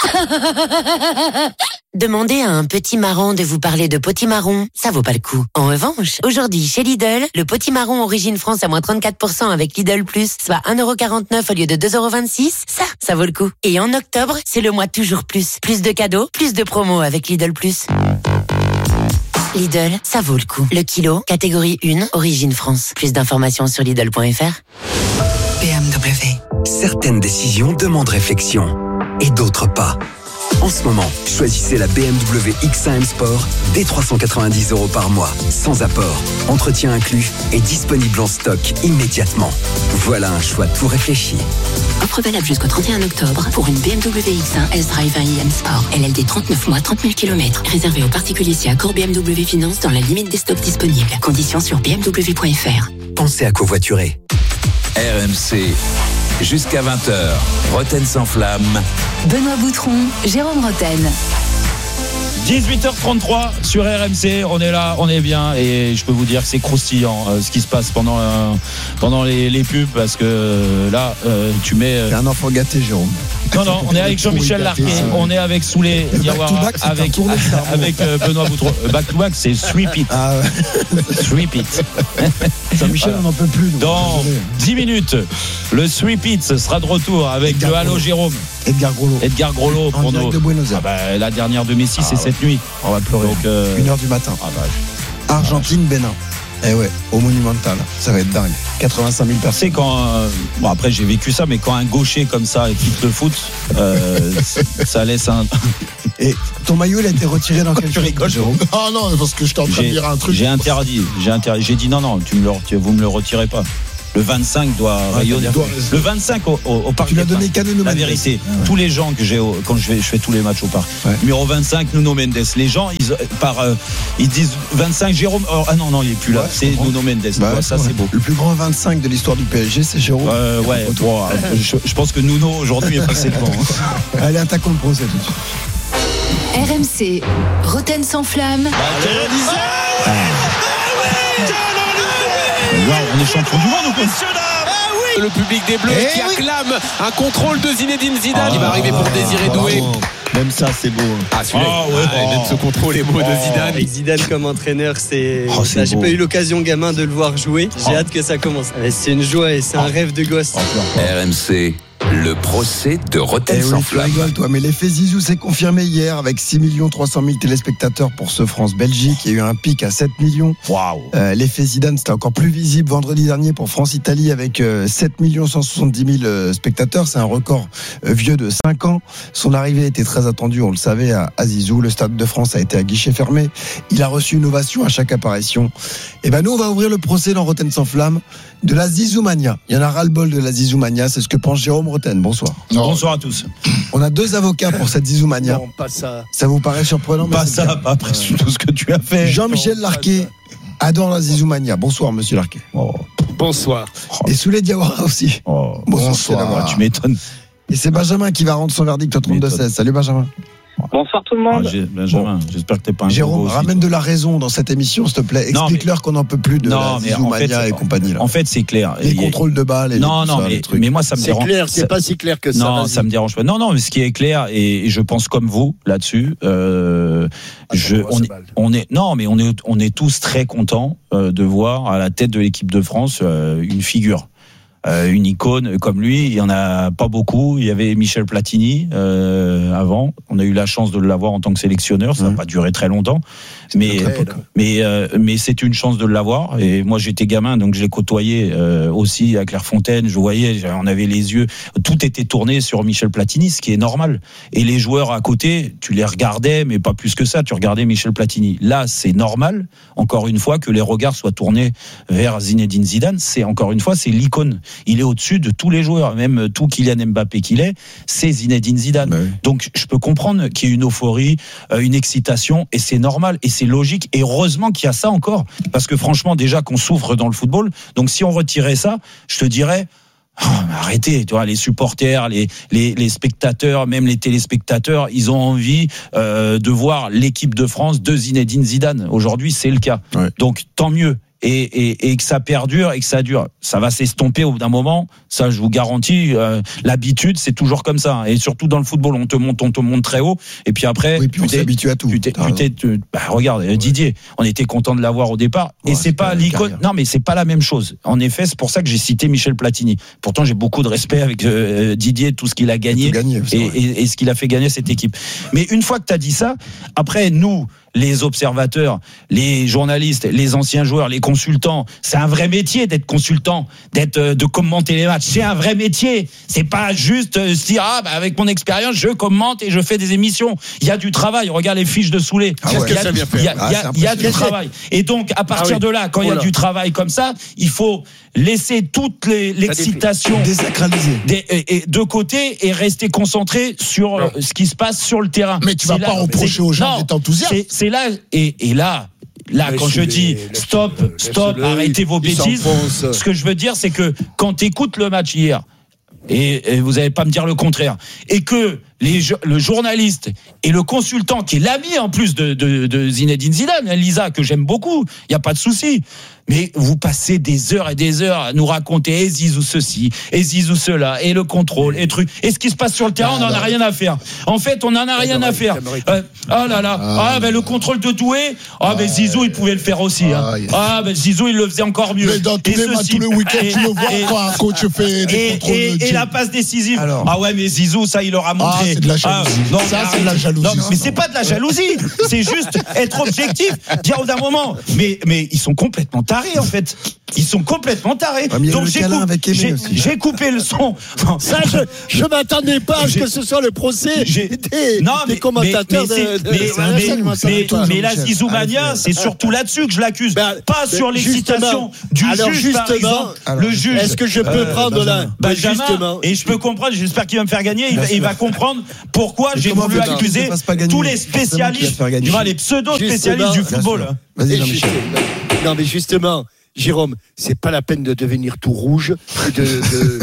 Demandez à un petit marron de vous parler de potimarron, ça vaut pas le coup. En revanche, aujourd'hui chez Lidl, le potimarron origine France à moins trente-quatre pour cent avec Lidl Plus, soit un euro quarante-neuf au lieu de deux euros vingt-six, ça, ça vaut le coup. Et en octobre, c'est le mois toujours plus. Plus de cadeaux, plus de promos avec Lidl Plus. Lidl, ça vaut le coup. Le kilo, catégorie un, origine France. Plus d'informations sur Lidl point F R. B M W. Certaines décisions demandent réflexion et d'autres pas. En ce moment, choisissez la B M W X un M Sport dès trois cent quatre-vingt-dix euros par mois, sans apport, entretien inclus et disponible en stock immédiatement. Voilà un choix tout réfléchi. Offre valable jusqu'au trente et un octobre pour une B M W X un S-Drive un i M Sport. L L D trente-neuf mois, trente mille kilomètres. Réservé aux particuliers si accord B M W Finance dans la limite des stocks disponibles. Conditions sur B M W point F R. Pensez à covoiturer. R M C, jusqu'à vingt heures, Roten sans flamme. Benoît Boutron, Jérôme Roten. dix-huit heures trente-trois sur R M C, on est là, on est bien et je peux vous dire que c'est croustillant euh, ce qui se passe pendant, euh, pendant les, les pubs parce que euh, là euh, tu mets... Euh... T'es un enfant gâté, Jérôme. Non, non, on est avec Jean-Michel Larquet, on est avec Soulé Diawara, avec, avec euh, Benoît Boutron. Back to back, c'est Sweep It. Ah ouais. Sweep It. Jean-Michel, on n'en peut plus. Donc, dans dix minutes, le Sweep It sera de retour avec Edgar le Halo Jérôme. Edgar Grolot. Edgar Grolot pour nous. De Buenos Aires. Ah bah, la dernière de Messi, ah c'est ouais. cette nuit. On va pleurer. Donc, euh... une heure du matin. Ah bah, Argentine, Bénin. Eh ouais, au Monumental. Ça va être dingue. quatre-vingt-cinq mille personnes. C'est quand. Euh, bon, après, j'ai vécu ça, mais quand un gaucher comme ça quitte le foot, euh, ça laisse un. Et ton maillot, il a été retiré dans quel rigoles, Jérôme? Ah non, parce que je t'en train de dire un truc. J'ai interdit. J'ai interdit. J'ai dit non, non, tu me le retires, vous me le retirez pas. Le vingt-cinq doit ah, rayonner. Doit... Le vingt-cinq au, au, au parc. Tu l'as donné Cano Mendes. La vérité, ah ouais. tous les gens que j'ai au, quand je, vais, je fais tous les matchs au parc. Ouais. Numéro vingt-cinq, Nuno Mendes. Les gens, ils, par, euh, ils disent vingt-cinq, Jérôme. Oh, ah non, non, il est plus là. Ouais, c'est Nuno Mendes. Bah, ouais, ça, ouais. c'est beau. Le plus grand vingt-cinq de l'histoire du P S G, c'est Jérôme. Euh, ouais, bon, je, je pense que Nuno aujourd'hui est passé devant. Allez, attaquons le procès tout de suite. R M C, Roten sans flamme. Bah, ah. Wow, on est champion du monde ou quoi? Le public des Bleus eh qui oui. acclame un contrôle de Zinedine Zidane. Ah, il va arriver pour Désiré Doué. Même ça, c'est beau. Ah, celui-là. Oh, ouais, ah, même ce contrôle est beau oh. de Zidane. Avec Zidane comme entraîneur, c'est. Oh, c'est bah, j'ai pas eu l'occasion, gamin, de le voir jouer. J'ai oh. hâte que ça commence. C'est une joie et c'est oh. un rêve de gosse. Oh, R M C. Le procès de Roten eh sans oui, flamme. Tu rigoles, toi, mais l'effet Zizou s'est confirmé hier avec six millions trois cent mille téléspectateurs pour ce France-Belgique. Il y a eu un pic à sept millions. Waouh. Euh, l'effet Zidane, c'était encore plus visible vendredi dernier pour France-Italie avec euh, sept millions cent soixante-dix mille euh, spectateurs. C'est un record euh, vieux de cinq ans. Son arrivée était très attendue, on le savait, à, à Zizou. Le Stade de France a été à guichet fermé. Il a reçu une ovation à chaque apparition. Et ben nous, on va ouvrir le procès dans Roten sans flamme de la Zizoumania. Il y en a ras-le-bol de la Zizoumania. C'est ce que pense Jérôme Roten. Bonsoir. Non. Bonsoir à tous. On a deux avocats pour cette Zizoumania. Non, pas ça. Ça vous paraît surprenant? Pas ça, pas après euh... tout ce que tu as fait. Jean-Michel non, Larquet adore la Zizoumania. Bonsoir, monsieur Larquet. Oh. Bonsoir. Et Soulé Diawara aussi. Oh. Bonsoir. Bonsoir. Tu m'étonnes. Et c'est Benjamin qui va rendre son verdict au trente-deux seize. Salut Benjamin. Bonsoir tout le monde. Ah, Benjamin, bon. J'espère que t'es pas un Jérôme, aussi, ramène toi. de la raison dans cette émission, s'il te plaît. Explique-leur qu'on n'en peut plus de non, la Zizoumania en fait, et compagnie. Là. En fait, c'est clair. Les contrôles de balles et non, les, non, ça, mais, les trucs. mais moi, ça me c'est dérange. Clair, c'est pas si clair que ça. Non, ça me dérange pas. Non, non, mais ce qui est clair, et je pense comme vous là-dessus, euh, ah, je, on, est, on est, non, mais on est, on est tous très contents euh, de voir à la tête de l'équipe de France euh, une figure. Euh, une icône comme lui, il y en a pas beaucoup. Il y avait Michel Platini euh, avant. On a eu la chance de l'avoir en tant que sélectionneur. Ça n'a mmh. pas duré très longtemps, mais très mais euh, mais c'est une chance de l'avoir. Et moi, j'étais gamin, donc je l'ai côtoyé euh, aussi à Clairefontaine. Je voyais, on avait les yeux, tout était tourné sur Michel Platini, ce qui est normal. Et les joueurs à côté, tu les regardais, mais pas plus que ça. Tu regardais Michel Platini. Là, c'est normal. Encore une fois, que les regards soient tournés vers Zinedine Zidane. C'est encore une fois, c'est l'icône. Il est au-dessus de tous les joueurs, même tout Kylian Mbappé qu'il est, c'est Zinedine Zidane. Oui. Donc je peux comprendre qu'il y ait une euphorie, une excitation, et c'est normal, et c'est logique, et heureusement qu'il y a ça encore, parce que franchement déjà qu'on souffre dans le football, donc si on retirait ça, je te dirais... Oh, arrêtez, tu vois, les supporters, les, les, les spectateurs, même les téléspectateurs, ils ont envie euh, de voir l'équipe de France de Zinedine Zidane. Aujourd'hui, c'est le cas. Ouais. Donc tant mieux. Et, et, et que ça perdure et que ça dure. Ça va s'estomper au bout d'un moment, ça je vous garantis. Euh, l'habitude, c'est toujours comme ça. Et surtout dans le football, on te monte, on te monte très haut. Et puis après, oui, puis on s'habitue à tout. Tu t'es, tu t'es, tu, bah, regarde, ouais. Didier, on était content de l'avoir au départ. Ouais, et c'est, c'est pas l'icône. Non, mais c'est pas la même chose. En effet, c'est pour ça que j'ai cité Michel Platini. Pourtant, j'ai beaucoup de respect avec euh, Didier, tout ce qu'il a gagné, gagné et, et, et ce qu'il a fait gagner cette équipe. Mais une fois que t'as dit ça, après nous, les observateurs, les journalistes, les anciens joueurs, les consultants, c'est un vrai métier d'être consultant, d'être euh, de commenter les matchs. C'est un vrai métier. C'est pas juste euh, se dire ah bah avec mon expérience je commente et je fais des émissions. Il y a du travail. Regarde les fiches de Soulé. Ah ouais. Il y a, Qu'est-ce que ça vient faire il y a, il y a, il y a du travail. Et donc à partir ah oui. de là, quand il y a Oula. du travail comme ça, il faut laisser toute les, l'excitation désacraliser des, et, et de côté et rester concentré sur euh, ce qui se passe sur le terrain. Mais tu C'est vas là- pas reprocher c'est- aux gens non, d'être enthousiastes. c'est- C'est là et, et là. Là, quand je Laisse-le, dis laisse-le, stop, stop, laisse-le, arrêtez vos il bêtises, s'enfonce. ce que je veux dire, c'est que quand tu écoutes le match hier, et, et vous n'allez pas me dire le contraire, et que les, le journaliste et le consultant, qui est l'ami en plus de, de, de Zinedine Zidane, Lisa, que j'aime beaucoup, il n'y a pas de souci, mais vous passez des heures et des heures à nous raconter et Zizou ceci, et Zizou cela, et le contrôle, et truc. Et ce qui se passe sur le terrain, on n'en a rien à faire. En fait, on n'en a rien à faire. Euh, oh là là, ah, ben le contrôle de Doué, ah ben Zizou, il pouvait le faire aussi. Hein. Ah ben Zizou, il le faisait encore mieux. Mais dans tous Et les, ceci, tous les week-ends, et- tu le vois et- quand un coach fait des et, contrôles. et, de et tir. la passe décisive. Alors. Ah ouais, mais Zizou, ça, il leur a montré. Ah, c'est de la jalousie. non, Ça, mais c'est de la arrête. jalousie. Non, mais c'est pas de la jalousie. C'est juste être objectif. Dire au d'un moment. Mais, mais ils sont complètement tarés, en fait. Ils sont complètement tarés. Ouais, mais il y a Donc le j'ai, câlin coup- avec Aimé j'ai, aussi. j'ai coupé le son. Ça, je, je m'attendais pas à ce J'ai- que ce soit le procès j'ai- des, Non, mais, des commentateurs mais, mais, de, c'est- de, mais, de- mais, de- mais, ça mais, m'étonne. mais la Jean-Michel. Zizoumania, c'est surtout là-dessus que je l'accuse. Ben, pas ben, sur l'excitation du alors juge, par justement, exemple. alors, le juge. Est-ce que je peux euh, prendre la. Ben, Benjamin, justement. et je peux comprendre, j'espère qu'il va me faire gagner, il, Bien va- il sûr. va comprendre pourquoi Mais j'ai comment voulu veux-tu qu'il accuser te fasse pas gagner tous les Forcément qu'il va spécialistes, te faire gagner. tu vois, les pseudo-spécialistes du Justement, football. bien sûr. Vas-y, Et Jean-Michel. juste- Non, mais justement, Jérôme, c'est pas la peine de devenir tout rouge, de, de,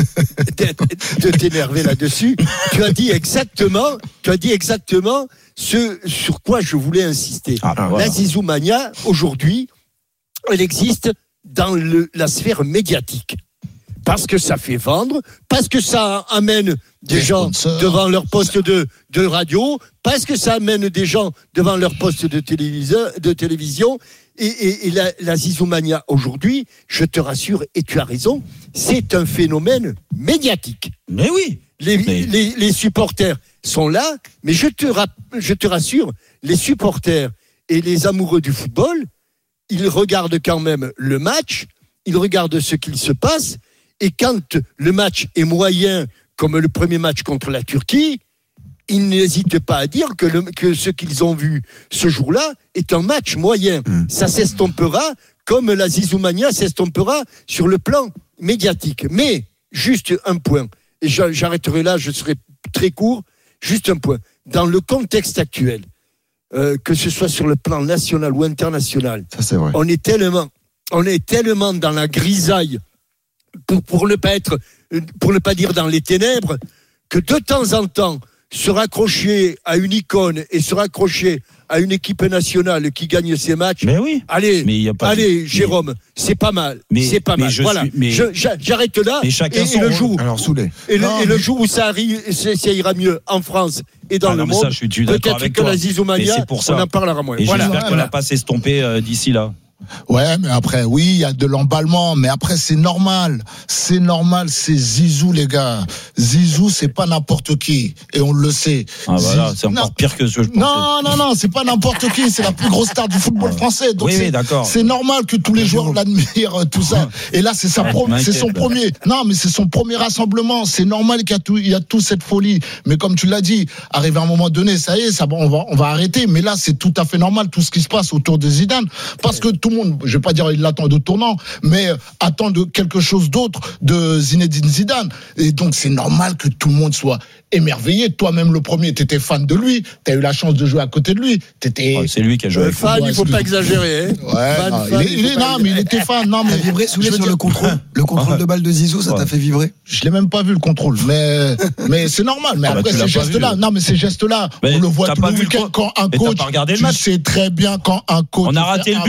de, de t'énerver là-dessus. Tu as dit exactement, tu as dit exactement ce sur quoi je voulais insister. Ah, ben voilà. La Zizoumania, aujourd'hui, elle existe dans le, la sphère médiatique. Parce que ça fait vendre, parce que ça amène des, Des gens sponsors. devant leur poste de, de radio, parce que ça amène des gens devant leur poste de, téléviseur, de télévision. Et, et, et la, la Zizoumania, aujourd'hui, je te rassure, et tu as raison, c'est un phénomène médiatique. Mais oui. Les, Mais- les, les supporters sont là, mais je te, rap- je te rassure, les supporters et les amoureux du football, ils regardent quand même le match, ils regardent ce qu'il se passe, et quand le match est moyen, comme le premier match contre la Turquie, ils n'hésitent pas à dire que, le, que ce qu'ils ont vu ce jour-là est un match moyen. Mmh. Ça s'estompera comme la Zizoumania s'estompera sur le plan médiatique. Mais, juste un point, et j'a- j'arrêterai là, je serai très court, juste un point. Dans le contexte actuel, euh, que ce soit sur le plan national ou international, Ça, c'est vrai. on est tellement, on est tellement dans la grisaille, pour, pour ne pas être, pour ne pas dire dans les ténèbres, que de temps en temps, se raccrocher à une icône et se raccrocher à une équipe nationale qui gagne ses matchs. Mais oui. Allez, Mais il y a pas allez, de- Jérôme, c'est pas mal. Mais- c'est pas mais mal. je Voilà. suis- mais- Je- j'a- j'arrête là. Mais chacun et, son et le rôle. jour, Alors, Soulé. et le, Non, et le mais- jour où ça arrive, ça, ça ira mieux en France et dans Ah le non, mais monde. ça, je suis d'accord Peut-être avec que toi. la Mais Zizomania, c'est pour ça. on en parlera moins. Et Voilà. j'espère qu'on Voilà. n'a pas s'estomper euh, d'ici là. Ouais, mais après, oui, il y a de l'emballement, mais après, c'est normal. C'est normal, c'est Zizou, les gars. Zizou, c'est pas n'importe qui. Et on le sait. Ah voilà, Zizou- c'est encore non. pire que ce que je pensais. Non, non, non, c'est pas n'importe qui, c'est la plus grosse star du football français. Donc Oui, c'est, oui, d'accord. c'est normal que tous les joueurs l'admirent, euh, tout ça. Et là, c'est sa Ouais, pro- tu m'inquiètes, c'est son là. premier. Non, mais c'est son premier rassemblement. C'est normal qu'il y a tout, il y a toute cette folie. Mais comme tu l'as dit, arrivé à un moment donné, ça y est, ça, on va, on va arrêter. Mais là, c'est tout à fait normal tout ce qui se passe autour de Zidane, parce que tout le monde, je vais pas dire il l'attend de tournant, mais euh, attend de quelque chose d'autre de Zinedine Zidane. Et donc, c'est normal que tout le monde soit émerveillé. Toi-même, le premier, t'étais fan de lui. T'as eu la chance de jouer à côté de lui. T'étais. Ouais, c'est lui qui a joué. Euh, avec fan, Ouais, il faut excuse- pas exagérer. Hein. Ouais, Fan, non, fan, il est, il il faut est- pas non, mais il était fan. Non, mais T'as vibré, Soulé, je veux sur dire- le contrôle. Le contrôle de balle de Zizou, ça t'a fait vibrer? Je l'ai même pas vu le contrôle, mais mais c'est normal. Mais Ah bah, après tu l'as ces pas gestes-là, vu. non, mais ces gestes-là, Mais on le voit t'as tout pas le vu le week-end co- quand un mais t'as coach. pas regardé le tu match. sais très bien quand un coach. On a fait raté le un but, ils nous ont contrôle,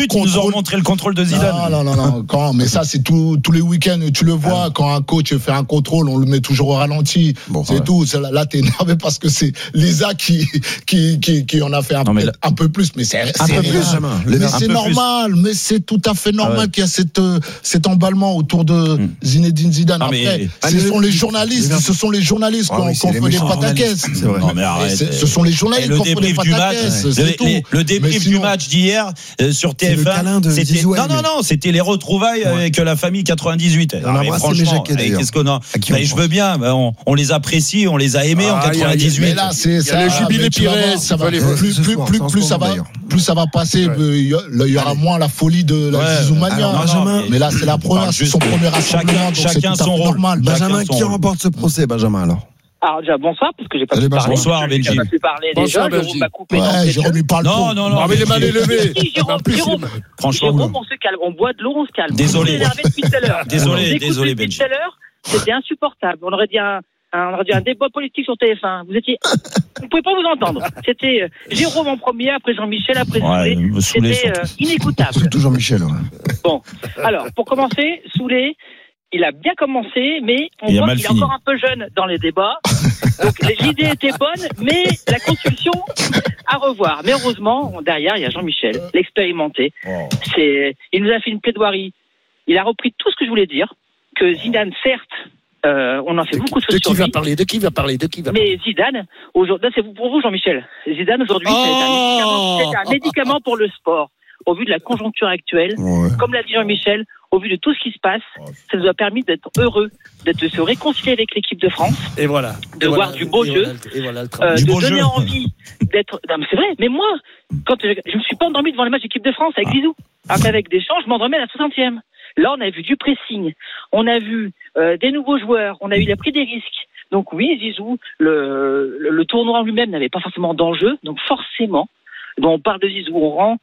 pour montrer le contrôle de Zidane. Non, non, non, non. Quand, mais ça, c'est tout, tous les week-ends, tu le vois, ah. quand un coach fait un contrôle, on le met toujours au ralenti. Bon, c'est ouais. tout. C'est là, là, t'es énervé parce que c'est Lisa qui, qui, qui, qui en a fait un, non, là, un peu plus. Mais c'est, un c'est peu plus, mais c'est normal. Plus. Mais c'est tout à fait normal ah ouais. qu'il y a cette, cet emballement autour de hum. Zinedine Zidane. Non, Après, mais, ce sont les journalistes, ce sont les journalistes qui ont fait les pataquès. Non, mais arrête. Ce sont les journalistes qui ont fait les pataquès. Le débrief du match d'hier sur T F un, c'était non, non, non, c'était les retrouvailles avec la famille quatre-vingt-dix-huit. Franchement, qu'est-ce qu'on a? Je veux bien, on les apprécie, on les a aimés en quatre-vingt-dix-huit. Mais là, c'est le jubilé Pires. Plus ça va, plus ça va passer, il y aura moins la folie de la Zizou-mania. Mais là, c'est la première, c'est son premier rassemblement. Chacun son rôle. Benjamin, qui remporte ce procès, Benjamin, alors? Alors déjà bonsoir parce que j'ai pas pu parler. Bonsoir Benji. J'ai pas pu parler déjà. Jérôme m'a coupé. Ouais, Jérôme il parle. Non non non. Mais il est mal élevé. Jérôme, Jérôme, franchement. Jérôme, on se calme. On boit de l'eau, on se calme. Désolé. Depuis tout à l'heure. Désolé, désolé Benji. Depuis tout à l'heure, c'était insupportable. On aurait dit un, un, on aurait dit un débat politique sur T F un. Vous étiez, vous pouvez pas vous entendre. C'était euh, Jérôme en premier, après Jean-Michel, après ouais, Soulé. C'était euh, inécoutable. C'est toujours Jean-Michel. Ouais. Bon, alors pour commencer, Soulé. Il a bien commencé, mais on il voit qu'il est encore un peu jeune dans les débats. Donc l'idée était bonne, mais la construction à revoir. Mais heureusement, derrière, il y a Jean-Michel, l'expérimenté. Oh. C'est, il nous a fait une plaidoirie. Il a repris tout ce que je voulais dire. Que Zidane, certes, euh, on en fait de, beaucoup de choses de sur qui lui. Va parler, de qui va parler, de qui va Mais Zidane, aujourd'hui, c'est pour vous, Jean-Michel. Zidane aujourd'hui, oh. c'est, un médicament, c'est un médicament pour le sport. Au vu de la conjoncture actuelle, ouais. Comme l'a dit Jean-Michel, au vu de tout ce qui se passe, ça nous a permis d'être heureux, d'être, de se réconcilier avec l'équipe de France, et voilà, de et voir voilà, du beau et jeu, voilà, et voilà euh, du de beau donner jeu. envie d'être. Non, mais c'est vrai. Mais moi, quand je, je me suis pas endormi devant les matchs d'équipe de France avec Zizou, alors qu'avec Deschamps, je m'endormais à la soixantième. Là, on a vu du pressing, on a vu euh, des nouveaux joueurs, on a eu il a pris des risques. Donc oui, Zizou, le, le, le tournoi en lui-même n'avait pas forcément d'enjeu, donc forcément. Bon, on parle de Zizou, on rend